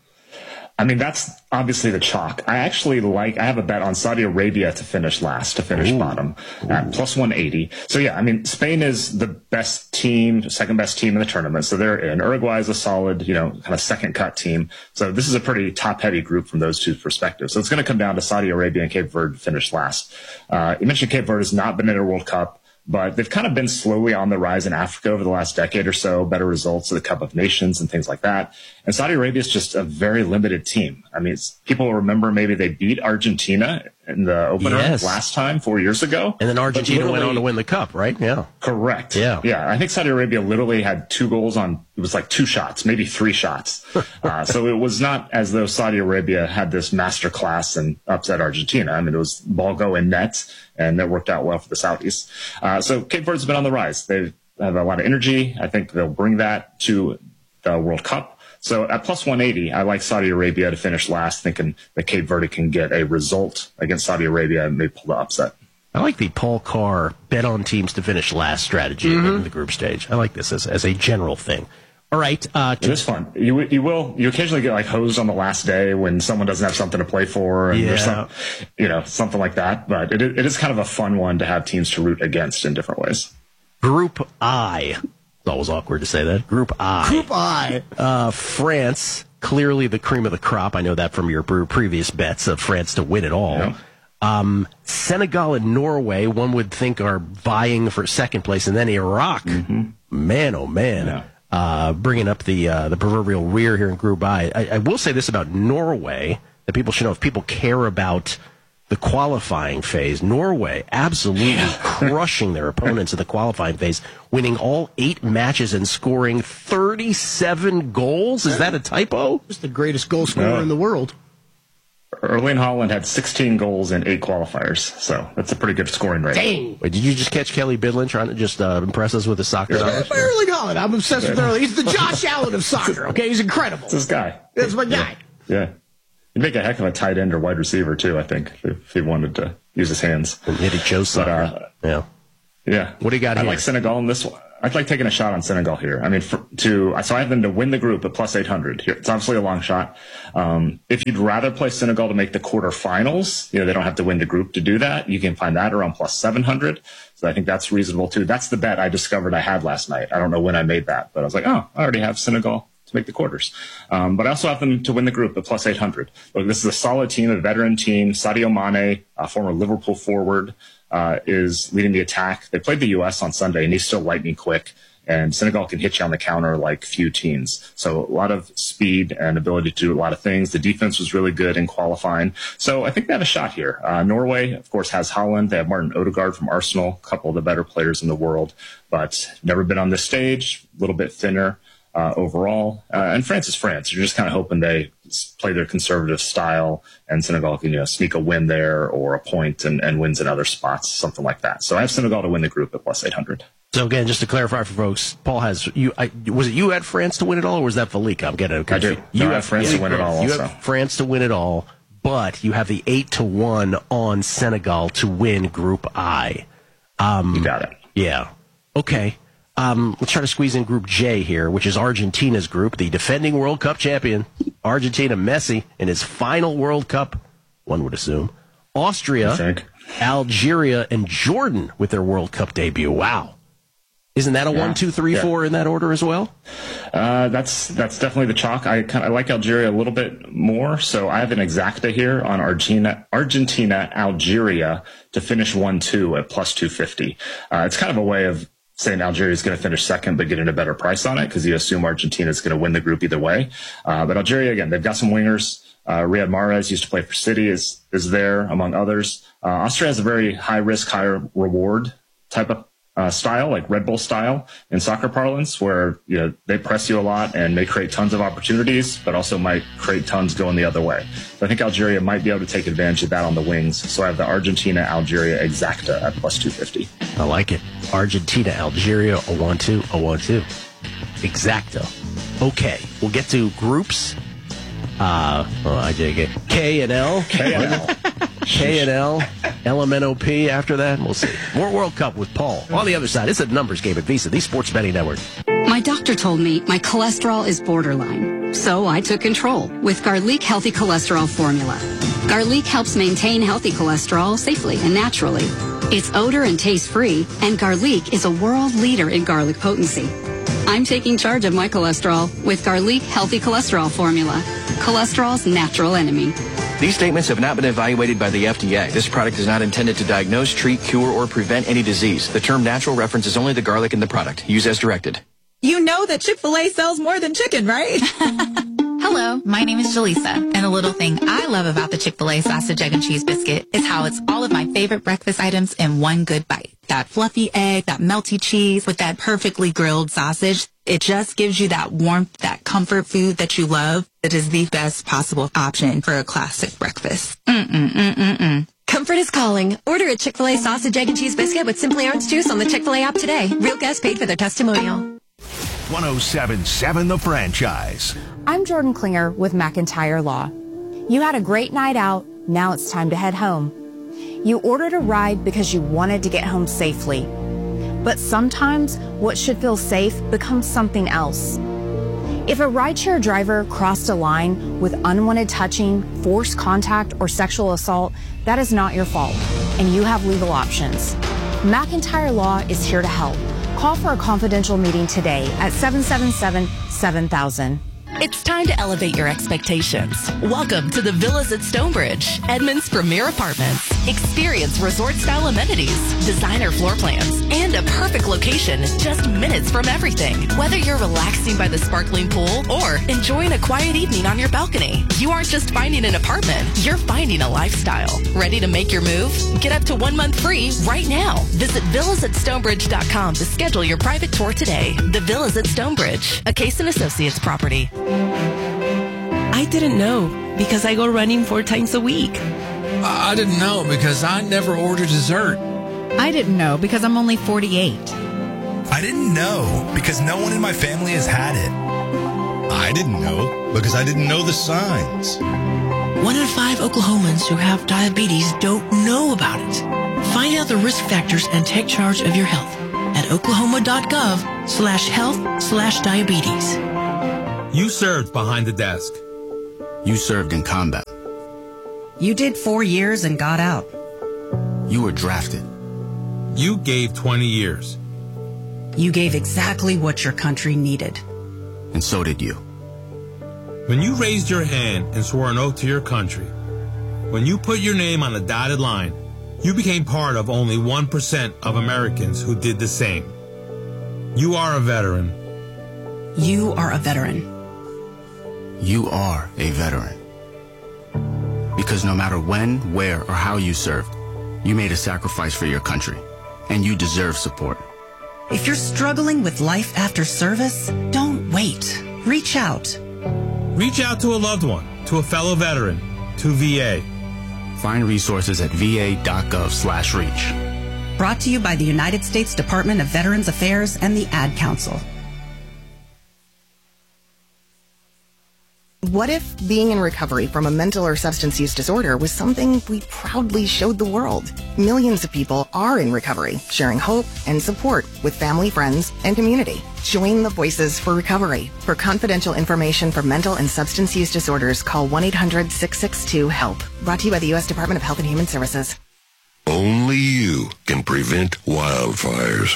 Speaker 1: I mean, that's obviously the chalk. I have a bet on Saudi Arabia to finish last, to finish bottom at plus 180. So, Spain is the best team, second best team in the tournament. So they're in. Uruguay is a solid, kind of second cut team. So this is a pretty top heavy group from those two perspectives. So it's going to come down to Saudi Arabia and Cape Verde to finish last. You mentioned Cape Verde has not been in a World Cup, but they've kind of been slowly on the rise in Africa over the last decade or so, better results of the Cup of Nations and things like that. And Saudi Arabia is just a very limited team. I mean, people remember maybe they beat Argentina in the opener last time 4 years ago.
Speaker 24: And then Argentina went on to win the Cup, right? Yeah.
Speaker 1: Correct. Yeah. I think Saudi Arabia literally had 2 goals on, it was like 2 shots, maybe 3 shots. So it was not as though Saudi Arabia had this master class and upset Argentina. I mean, it was ball go in net, and that worked out well for the Saudis. So Cape Verde's been on the rise. They have a lot of energy. I think they'll bring that to the World Cup. So at plus 180, I like Saudi Arabia to finish last, thinking that Cape Verde can get a result against Saudi Arabia and maybe pull the upset.
Speaker 24: I like the Paul Carr bet on teams to finish last strategy in the group stage. I like this as a general thing. All right.
Speaker 1: It is fun. You occasionally get like hosed on the last day when someone doesn't have something to play for, and there's something like that. But it is kind of a fun one to have teams to root against in different ways.
Speaker 24: Group I. It's always awkward to say that. Group I.
Speaker 2: Group I.
Speaker 24: France, clearly the cream of the crop. I know that from your previous bets of France to win it all. Yeah. Senegal and Norway, one would think, are vying for second place. And then Iraq. Man, oh, man. Yeah. Bringing up the proverbial rear here in Group I. I will say this about Norway that people should know. If people care about the qualifying phase, Norway absolutely crushing their opponents in the qualifying phase, winning all 8 matches and scoring 37 goals. Is that a typo?
Speaker 2: Just the greatest goal scorer in the world.
Speaker 1: Erling Haaland had 16 goals in 8 qualifiers, so that's a pretty good scoring rate.
Speaker 24: Dang! Wait, did you just catch Kelly Bidlin trying to just impress us with his soccer knowledge?
Speaker 2: Erling Haaland. I'm obsessed with Erling. He's the Josh Allen of soccer. Okay, he's incredible.
Speaker 1: It's this guy.
Speaker 2: That's my guy.
Speaker 1: Yeah. He'd make a heck of a tight end or wide receiver too, I think, if he wanted to use his hands.
Speaker 24: And hit a Joe soccer.
Speaker 1: Yeah.
Speaker 24: What do you got here?
Speaker 1: I like Senegal in this one. I'd like taking a shot on Senegal here. I mean, so I have them to win the group at plus 800 here. It's obviously a long shot. If you'd rather play Senegal to make the quarterfinals, they don't have to win the group to do that. You can find that around plus 700. So I think that's reasonable too. That's the bet I discovered I had last night. I don't know when I made that, but I was like, I already have Senegal to make the quarters. But I also have them to win the group at plus 800. Look, this is a solid team, a veteran team. Sadio Mane, a former Liverpool forward, is leading the attack. They played the U.S. on Sunday, and he's still lightning quick. And Senegal can hit you on the counter like few teams. So a lot of speed and ability to do a lot of things. The defense was really good in qualifying. So I think they have a shot here. Norway, of course, has Haaland. They have Martin Odegaard from Arsenal, a couple of the better players in the world, but never been on this stage, a little bit thinner overall. And France is France. You're just kind of hoping they play their conservative style and Senegal can sneak a win there or a point and wins in other spots, something like that. So I have Senegal to win the group at plus 800.
Speaker 24: So again, just to clarify for folks, Paul has was it you had France to win it all, or was that Felica? I'm getting confused.
Speaker 1: I do. You have France to win it all.
Speaker 24: You
Speaker 1: also.
Speaker 24: have France to win it all, but you have the 8-1 on Senegal to win Group I.
Speaker 1: You got it.
Speaker 24: Yeah. Okay. Let's try to squeeze in Group J here, which is Argentina's group, the defending World Cup champion, Argentina, Messi, in his final World Cup, one would assume. Austria, Algeria, and Jordan with their World Cup debut. Wow. Isn't that a 1, 2, 3, 4 in that order as well?
Speaker 1: That's definitely the chalk. I like Algeria a little bit more, so I have an exacta here on Argentina, Algeria to finish 1-2 at plus 250. It's kind of a way of saying Algeria is going to finish second but getting a better price on it because you assume Argentina is going to win the group either way. But Algeria, again, they've got some wingers. Riyad Mahrez used to play for City, is there, among others. Austria has a very high-risk, high-reward type of style, like Red Bull style in soccer parlance, where they press you a lot and may create tons of opportunities, but also might create tons going the other way. So I think Algeria might be able to take advantage of that on the wings. So I have the Argentina-Algeria exacta at plus 250.
Speaker 24: I like it. Argentina, Algeria, 0-1-2, 0-1-2. Exacta. Okay, we'll get to groups. I dig it. K and L. K and L. LMNOP after that. We'll see. More World Cup with Paul. On the other side, it's a numbers game at Visa, the Sports Betting Network.
Speaker 4: My doctor told me my cholesterol is borderline. So I took control with Garlic Healthy Cholesterol Formula. Garlic helps maintain healthy cholesterol safely and naturally. It's odor and taste free, and Garlic is a world leader in garlic potency. I'm taking charge of my cholesterol with Garlic Healthy Cholesterol Formula. Cholesterol's natural enemy.
Speaker 14: These statements have not been evaluated by the FDA. This product is not intended to diagnose, treat, cure, or prevent any disease. The term natural references only the garlic in the product. Use as directed.
Speaker 5: You know that Chick-fil-A sells more than chicken, right?
Speaker 6: Hello, my name is Jaleesa, and the little thing I love about the Chick-fil-A sausage, egg, and cheese biscuit is how it's all of my favorite breakfast items in one good bite. That fluffy egg, that melty cheese with that perfectly grilled sausage. It just gives you that warmth, that comfort food that you love. It is the best possible option for a classic breakfast.
Speaker 7: Comfort is calling. Order a Chick-fil-A sausage, egg, and cheese biscuit with Simply Orange Juice on the Chick-fil-A app today. Real guests paid for their testimonial.
Speaker 16: 107.7 The Franchise.
Speaker 25: I'm Jordan Klinger with McIntyre Law. You had a great night out. Now it's time to head home. You ordered a ride because you wanted to get home safely. But sometimes what should feel safe becomes something else. If a rideshare driver crossed a line with unwanted touching, forced contact, or sexual assault, that is not your fault, and you have legal options. McIntyre Law is here to help. Call for a confidential meeting today at 777-7000.
Speaker 26: It's time to elevate your expectations. Welcome to the Villas at Stonebridge, Edmond's premier apartments. Experience resort-style amenities, designer floor plans, and a perfect location just minutes from everything. Whether you're relaxing by the sparkling pool or enjoying a quiet evening on your balcony, you aren't just finding an apartment, you're finding a lifestyle. Ready to make your move? Get up to 1 month free right now. Visit villasatstonebridge.com to schedule your private tour today. The Villas at Stonebridge, a Case & Associates property.
Speaker 8: I didn't know because I go running 4 times a week.
Speaker 9: I didn't know because I never order dessert.
Speaker 10: I didn't know because I'm only 48.
Speaker 11: I didn't know because no one in my family has had it.
Speaker 12: I didn't know because I didn't know the signs.
Speaker 13: 1 in 5 Oklahomans who have diabetes don't know about it. Find out the risk factors and take charge of your health at oklahoma.gov/health/diabetes.
Speaker 27: You served behind the desk.
Speaker 28: You served in combat.
Speaker 29: You did 4 years and got out.
Speaker 28: You were drafted.
Speaker 27: You gave 20 years.
Speaker 29: You gave exactly what your country needed.
Speaker 28: And so did you.
Speaker 27: When you raised your hand and swore an oath to your country, when you put your name on a dotted line, you became part of only 1% of Americans who did the same. You are a veteran.
Speaker 29: You are a veteran.
Speaker 28: You are a veteran. Because no matter when, where, or how you served, you made a sacrifice for your country, and you deserve support.
Speaker 29: If you're struggling with life after service, don't wait. Reach out.
Speaker 27: Reach out to a loved one, to a fellow veteran, to VA.
Speaker 28: Find resources at va.gov/reach.
Speaker 29: Brought to you by the United States Department of Veterans Affairs and the Ad Council.
Speaker 22: What if being in recovery from a mental or substance use disorder was something we proudly showed the world? Millions of people are in recovery, sharing hope and support with family, friends, and community. Join the Voices for Recovery. For confidential information for mental and substance use disorders, call 1-800-662-HELP. Brought to you by the U.S. Department of Health and Human Services.
Speaker 30: Only you can prevent wildfires.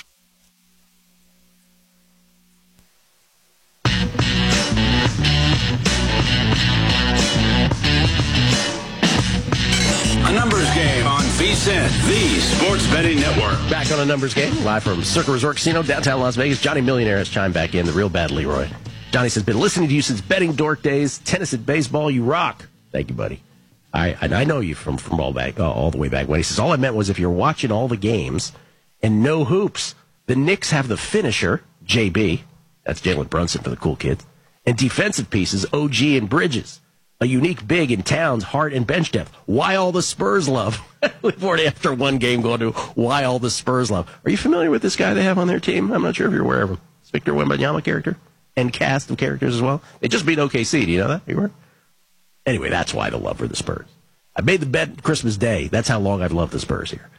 Speaker 23: A numbers game on VSiN, the Sports Betting Network.
Speaker 24: Back on a numbers game, live from Circa Resort Casino, downtown Las Vegas. Johnny Millionaire has chimed back in, the real bad Leroy. Johnny says, been listening to you since betting dork days. Tennis and baseball, you rock. Thank you, buddy. I know you from all the way back when. He says, all I meant was if you're watching all the games and no hoops, the Knicks have the finisher, JB, that's Jalen Brunson for the cool kids, and defensive pieces, OG and Bridges. A unique big in Towns, Hart, and bench depth. Why all the Spurs love? We've already, after one game, going to why all the Spurs love. Are you familiar with this guy they have on their team? I'm not sure if you're aware of him. It's Victor Wembanyama character and cast of characters as well. They just beat OKC. Do you know that? You were? Anyway, that's why the love for the Spurs. I made the bet Christmas Day. That's how long I've loved the Spurs here.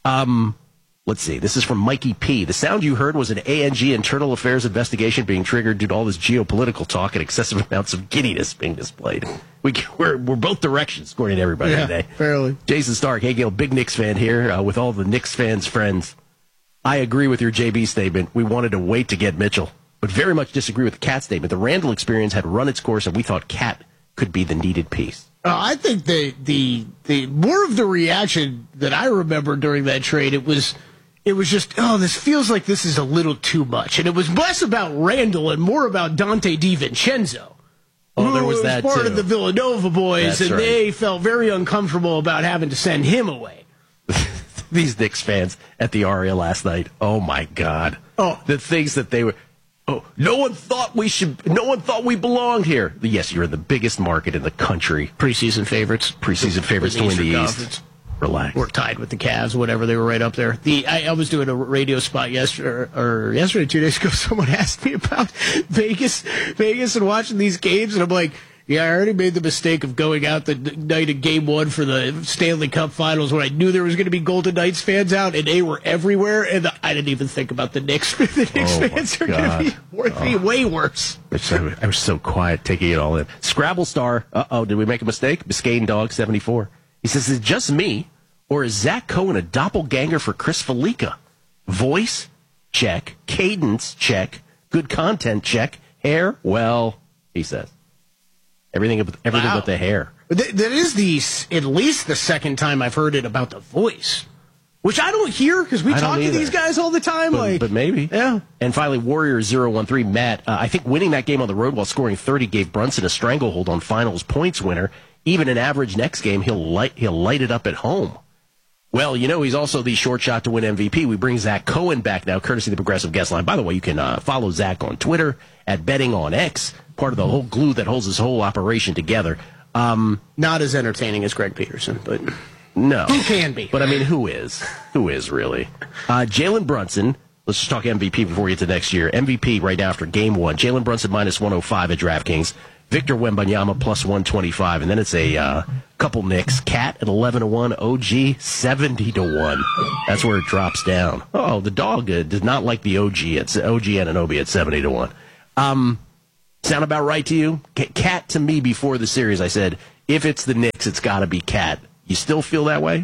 Speaker 24: Let's see. This is from Mikey P. The sound you heard was an ANG internal affairs investigation being triggered due to all this geopolitical talk and excessive amounts of giddiness being displayed. We're both directions, according to everybody today.
Speaker 2: Fairly.
Speaker 24: Jason Stark, hey, Gail, big Knicks fan here with all the Knicks fans' friends. I agree with your JB statement. We wanted to wait to get Mitchell, but very much disagree with the Cat statement. The Randall experience had run its course, and we thought Cat could be the needed piece.
Speaker 2: I think the more of the reaction that I remember during that trade, it was just, this feels like this is a little too much. And it was less about Randall and more about Dante DiVincenzo.
Speaker 24: Oh, there was that,
Speaker 2: part
Speaker 24: too.
Speaker 2: of the Villanova boys,
Speaker 24: That's right.
Speaker 2: They felt very uncomfortable about having to send him away.
Speaker 24: These Knicks fans at the Aria last night, oh, my God.
Speaker 2: Oh.
Speaker 24: The things that they were... Oh, no one thought we belonged here. Yes, you're in the biggest market in the country.
Speaker 2: Preseason favorites
Speaker 24: to win the East. Relax.
Speaker 2: We're tied with the Cavs, whatever. They were right up there. I was doing a radio spot yesterday, 2 days ago. Someone asked me about Vegas and watching these games, and I'm like, yeah, I already made the mistake of going out the night of Game 1 for the Stanley Cup Finals when I knew there was going to be Golden Knights fans out, and they were everywhere, and I didn't even think about the Knicks. The Knicks fans are going to be way worse.
Speaker 24: I was so quiet taking it all in. Scrabble Star, did we make a mistake? Biscayne Dog 74. He says, is it just me, or is Zach Cohen a doppelganger for Chris Felica? Voice? Check. Cadence? Check. Good content? Check. Hair? Well, he says. Everything but the hair.
Speaker 2: That is at least the second time I've heard it about the voice, which I don't hear because we talk to these guys all the time.
Speaker 24: But maybe.
Speaker 2: Yeah.
Speaker 24: And finally, Warrior 013, Matt, I think winning that game on the road while scoring 30 gave Brunson a stranglehold on finals points winner. Even an average next game, he'll light it up at home. Well, he's also the short shot to win MVP. We bring Zach Cohen back now, courtesy of the Progressive Guest Line. By the way, you can follow Zach on Twitter at BettingOnX, part of the whole glue that holds this whole operation together.
Speaker 2: Not as entertaining as Greg Peterson, but
Speaker 24: no.
Speaker 2: Who can be?
Speaker 24: But, who is? Who is, really? Jalen Brunson, let's just talk MVP before we get to next year. MVP right now after Game 1. Jalen Brunson minus 105 at DraftKings. Victor Wembanyama plus 125, and then it's a couple Knicks. Cat at 11-1, OG 70-1. That's where it drops down. Oh, the dog did not like the OG. It's OG Anunoby at 70-1. Sound about right to you? Cat to me before the series, I said, if it's the Knicks, it's got to be Cat. You still feel that way?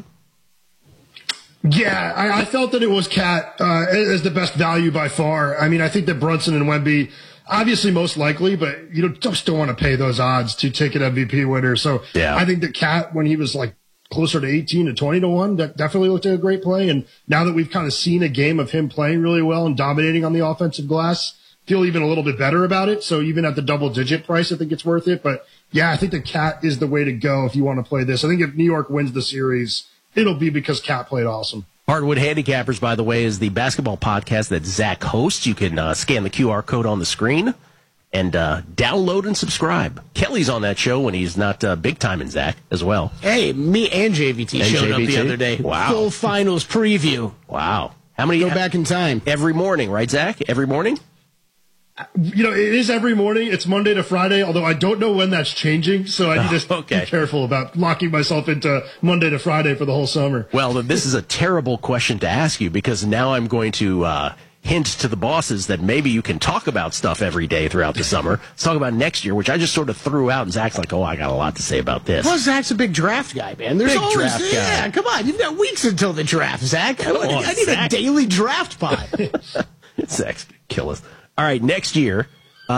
Speaker 1: Yeah, I felt that it was Cat as the best value by far. I mean, I think that Brunson and Wemby, obviously most likely, but you just don't want to pay those odds to take an MVP winner. So yeah. I think that Cat, when he was like closer to 18 to 20-1, that definitely looked like a great play. And now that we've kind of seen a game of him playing really well and dominating on the offensive glass, feel even a little bit better about it. So even at the double-digit price, I think it's worth it. But yeah, I think that Cat is the way to go if you want to play this. I think if New York wins the series, it'll be because Cat played awesome.
Speaker 24: Hardwood Handicappers, by the way, is the basketball podcast that Zach hosts. You can scan the QR code on the screen and download and subscribe. Kelly's on that show when he's not big time in Zach as well.
Speaker 2: Hey, me and JVT showed up the other day.
Speaker 24: Wow.
Speaker 2: Full finals preview.
Speaker 24: Wow. How many?
Speaker 2: Go back in time.
Speaker 24: Every morning, right, Zach? Every morning?
Speaker 1: It is every morning. It's Monday to Friday, although I don't know when that's changing, so I need to be careful about locking myself into Monday to Friday for the whole summer.
Speaker 24: Well, this is a terrible question to ask you because now I'm going to hint to the bosses that maybe you can talk about stuff every day throughout the summer. Let's talk about next year, which I just sort of threw out, and Zach's like, I got a lot to say about this.
Speaker 2: Well, Zach's a big draft guy, man. There's
Speaker 24: big
Speaker 2: always
Speaker 24: draft guy.
Speaker 2: Yeah, come on. You've got weeks until the draft, Zach. I need
Speaker 24: Zach.
Speaker 2: a daily draft pod.
Speaker 24: Zach's going to kill us. All right, next year,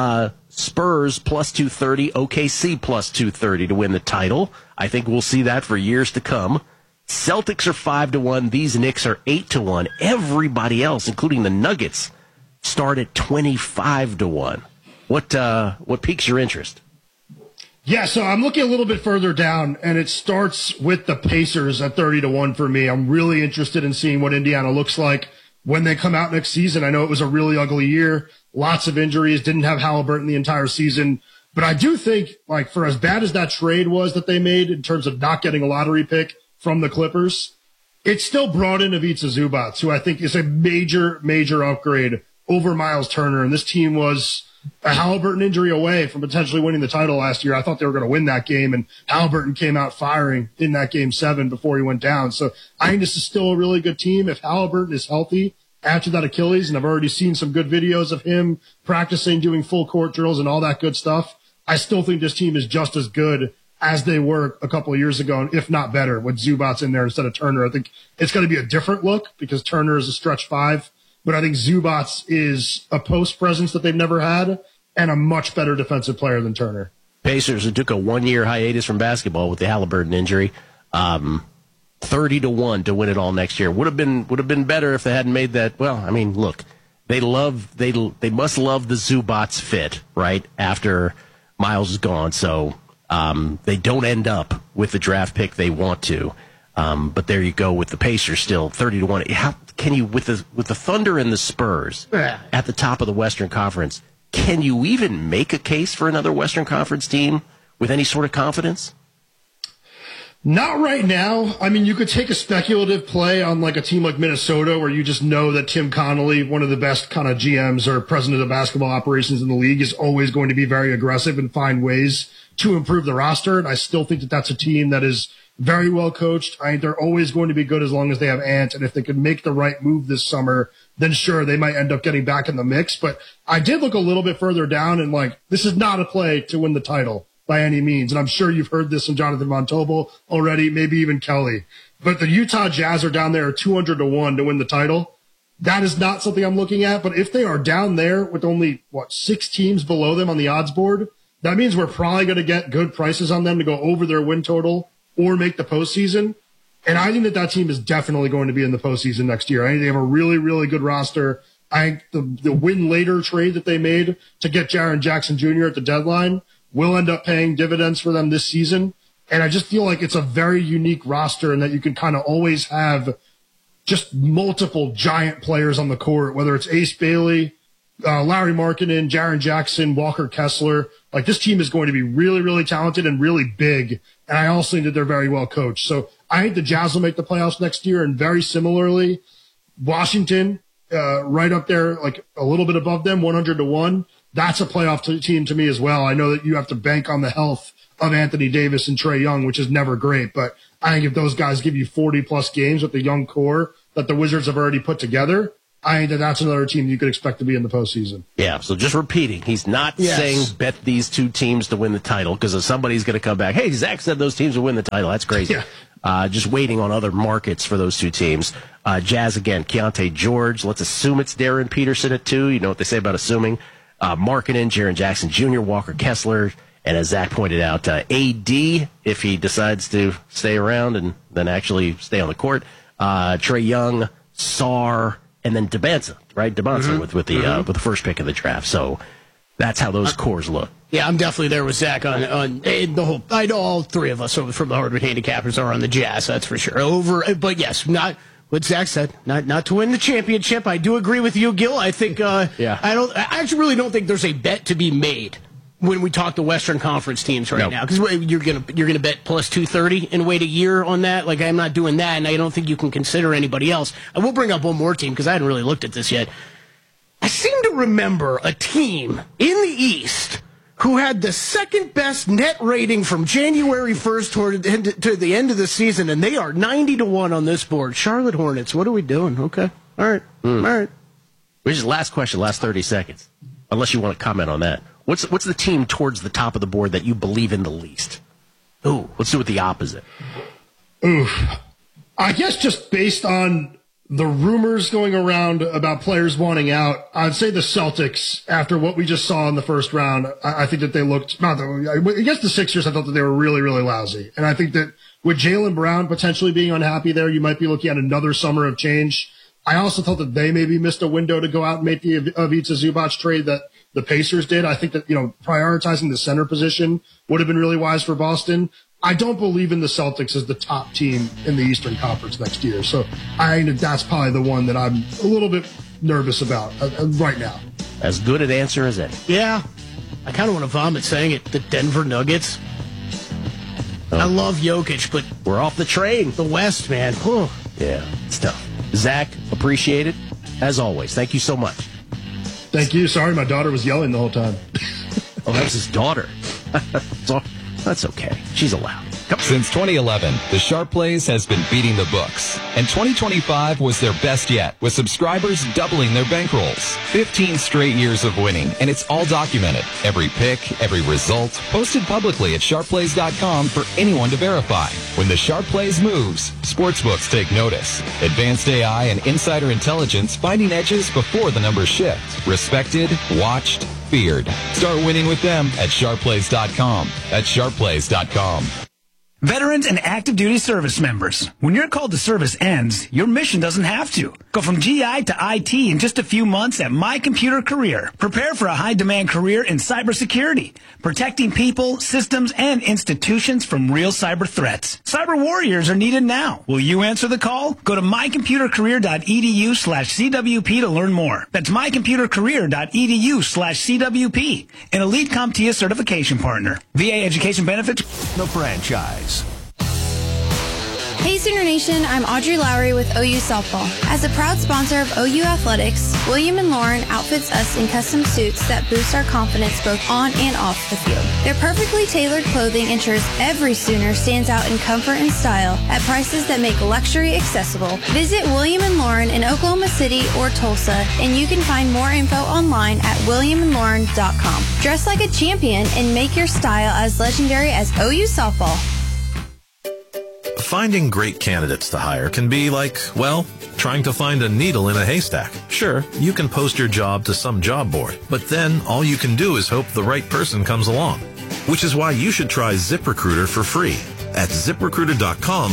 Speaker 24: Spurs plus 230, OKC plus 230 to win the title. I think we'll see that for years to come. Celtics are 5-1. These Knicks are 8-1. Everybody else, including the Nuggets, start at 25-1. What piques your interest?
Speaker 1: Yeah, so I'm looking a little bit further down, and it starts with the Pacers at 30-1 for me. I'm really interested in seeing what Indiana looks like when they come out next season. I know it was a really ugly year. Lots of injuries, didn't have Halliburton the entire season. But I do think, like, for as bad as that trade was that they made in terms of not getting a lottery pick from the Clippers, it still brought in Ivica Zubac, who I think is a major, major upgrade over Miles Turner. And this team was a Halliburton injury away from potentially winning the title last year. I thought they were going to win that game, and Halliburton came out firing in that game 7 before he went down. So I think this is still a really good team. If Halliburton is healthy after that Achilles, and I've already seen some good videos of him practicing, doing full court drills and all that good stuff, I still think this team is just as good as they were a couple of years ago, if not better, with Zubac in there instead of Turner. I think it's going to be a different look because Turner is a stretch 5, but I think Zubac is a post presence that they've never had and a much better defensive player than Turner.
Speaker 24: Pacers, who took a 1-year hiatus from basketball with the Halliburton injury, 30-1 to win it all next year. Would have been better if they hadn't made that. Well, I mean, look, they must love the Zubac fit, right? After Miles is gone, so they don't end up with the draft pick they want to. But there you go with the Pacers still 30-1. How can you with the Thunder and the Spurs at the top of the Western Conference? Can you even make a case for another Western Conference team with any sort of confidence?
Speaker 1: Not right now. I mean, you could take a speculative play on like a team like Minnesota where you just know that Tim Connolly, one of the best kind of GMs or president of basketball operations in the league, is always going to be very aggressive and find ways to improve the roster. And I still think that that's a team that is very well coached. I think they're always going to be good as long as they have Ant. And if they could make the right move this summer, then sure, they might end up getting back in the mix. But I did look a little bit further down and like, this is not a play to win the title by any means. And I'm sure you've heard this from Jonathan Von Tobel already, maybe even Kelly. But the Utah Jazz are down there 200-1 to win the title. That is not something I'm looking at. But if they are down there with only, 6 teams below them on the odds board, that means we're probably going to get good prices on them to go over their win total or make the postseason. And I think that team is definitely going to be in the postseason next year. I think they have a really, really good roster. I think the win later trade that they made to get Jaren Jackson Jr. at the deadline will end up paying dividends for them this season. And I just feel like it's a very unique roster and that you can kind of always have just multiple giant players on the court, whether it's Ace Bailey, Larry Markkinen, Jaren Jackson, Walker Kessler. Like, this team is going to be really, really talented and really big. And I also think that they're very well coached. So I think the Jazz will make the playoffs next year. And very similarly, Washington, right up there, like a little bit above them, 100-1. That's a playoff team to me as well. I know that you have to bank on the health of Anthony Davis and Trae Young, which is never great. But I think if those guys give you 40-plus games with the young core that the Wizards have already put together, I think that that's another team you could expect to be in the postseason.
Speaker 24: Yeah, so just repeating, he's not saying bet these two teams to win the title, because if somebody's going to come back, hey, Zach said those teams will win the title. That's crazy. Yeah. Just waiting on other markets for those two teams. Jazz, again, Keontae George. Let's assume it's Darren Peterson at 2. You know what they say about assuming. Markkinen, Jaren Jackson Jr., Walker Kessler, and as Zach pointed out, AD, if he decides to stay around and then actually stay on the court. Trae Young, Sarr, and then Dembele, right? Dembele with the first pick of the draft. So that's how those cores look.
Speaker 2: Yeah, I'm definitely there with Zach on the whole. I know all three of us from the Hardwood Handicappers are on the Jazz. That's for sure. But yes, not what Zach said. Not to win the championship. I do agree with you, Gil. I think. I actually really don't think there's a bet to be made when we talk to Western Conference teams now, because you're gonna bet plus 230 and wait a year on that. Like, I'm not doing that, and I don't think you can consider anybody else. I will bring up one more team because I hadn't really looked at this yet. I seem to remember a team in the East who had the second best net rating from January 1st to the end of the season, and they are 90-1 on this board. Charlotte Hornets. What are we doing? Okay, all right, all right.
Speaker 24: Which is last question, last 30 seconds. Unless you want to comment on that. What's the team towards the top of the board that you believe in the least? Ooh, let's do it the opposite.
Speaker 1: Ooh, I guess just based on the rumors going around about players wanting out, I'd say the Celtics, after what we just saw in the first round, I think that they looked, against the Sixers, I thought that they were really, really lousy. And I think that with Jaylen Brown potentially being unhappy there, you might be looking at another summer of change. I also thought that they maybe missed a window to go out and make the Ivica Zubac trade that the Pacers did. I think that, prioritizing the center position would have been really wise for Boston. I don't believe in the Celtics as the top team in the Eastern Conference next year. So I think that's probably the one that I'm a little bit nervous about right now.
Speaker 24: As good an answer as any.
Speaker 2: Yeah. I kind of want to vomit saying it. The Denver Nuggets. I love Jokic, but
Speaker 24: we're off the train.
Speaker 2: The West, man. Whew.
Speaker 24: Yeah, it's tough. Zach, appreciate it. As always, thank you so much.
Speaker 1: Thank you. Sorry, my daughter was yelling the whole time.
Speaker 24: Oh, that was his daughter. That's okay. She's allowed.
Speaker 3: Since 2011, the Sharp Plays has been beating the books, and 2025 was their best yet, with subscribers doubling their bankrolls. 15 straight years of winning, and it's all documented. Every pick, every result, posted publicly at sharpplays.com for anyone to verify. When the Sharp Plays moves, sportsbooks take notice. Advanced AI and insider intelligence finding edges before the numbers shift. Respected, watched, feared. Start winning with them at sharpplays.com. That's sharpplays.com.
Speaker 4: Veterans and active duty service members, when your call to service ends, your mission doesn't have to. Go from GI to IT in just a few months at My Computer Career. Prepare for a high-demand career in cybersecurity, protecting people, systems, and institutions from real cyber threats. Cyber warriors are needed now. Will you answer the call? Go to mycomputercareer.edu/CWP to learn more. That's mycomputercareer.edu/CWP. An Elite CompTIA certification partner. VA education benefits.
Speaker 16: The franchise.
Speaker 5: Hey Sooner Nation, I'm Audrey Lowry with OU Softball. As a proud sponsor of OU Athletics, William & Lauren outfits us in custom suits that boost our confidence both on and off the field. Their perfectly tailored clothing ensures every Sooner stands out in comfort and style at prices that make luxury accessible. Visit William & Lauren in Oklahoma City or Tulsa, and you can find more info online at williamandlauren.com. Dress like a champion and make your style as legendary as OU Softball.
Speaker 14: Finding great candidates to hire can be like, well, trying to find a needle in a haystack. Sure, you can post your job to some job board, but then all you can do is hope the right person comes along. Which is why you should try ZipRecruiter for free at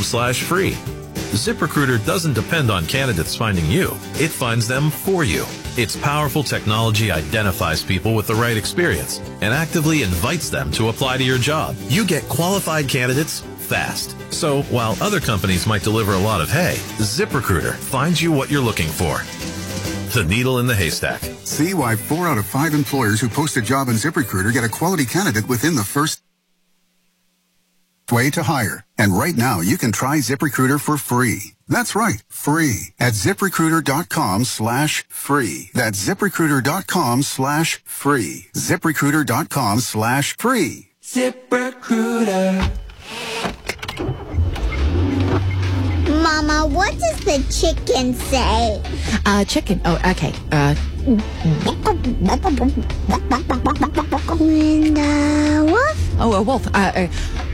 Speaker 14: ZipRecruiter.com/free. ZipRecruiter doesn't depend on candidates finding you. It finds them for you. Its powerful technology identifies people with the right experience and actively invites them to apply to your job. You get qualified candidates fast. So while other companies might deliver a lot of hay, ZipRecruiter finds you what you're looking for. The needle in the haystack.
Speaker 6: See why 4 out of 5 employers who post a job in ZipRecruiter get a quality candidate within the first way to hire. And right now, you can try ZipRecruiter for free. That's right, free at ZipRecruiter.com/free. That's ZipRecruiter.com/free. ZipRecruiter.com/free.
Speaker 7: ZipRecruiter.
Speaker 15: Mama, what does the chicken say?
Speaker 10: Chicken. Oh, okay.
Speaker 15: And wolf?
Speaker 10: Oh, a wolf.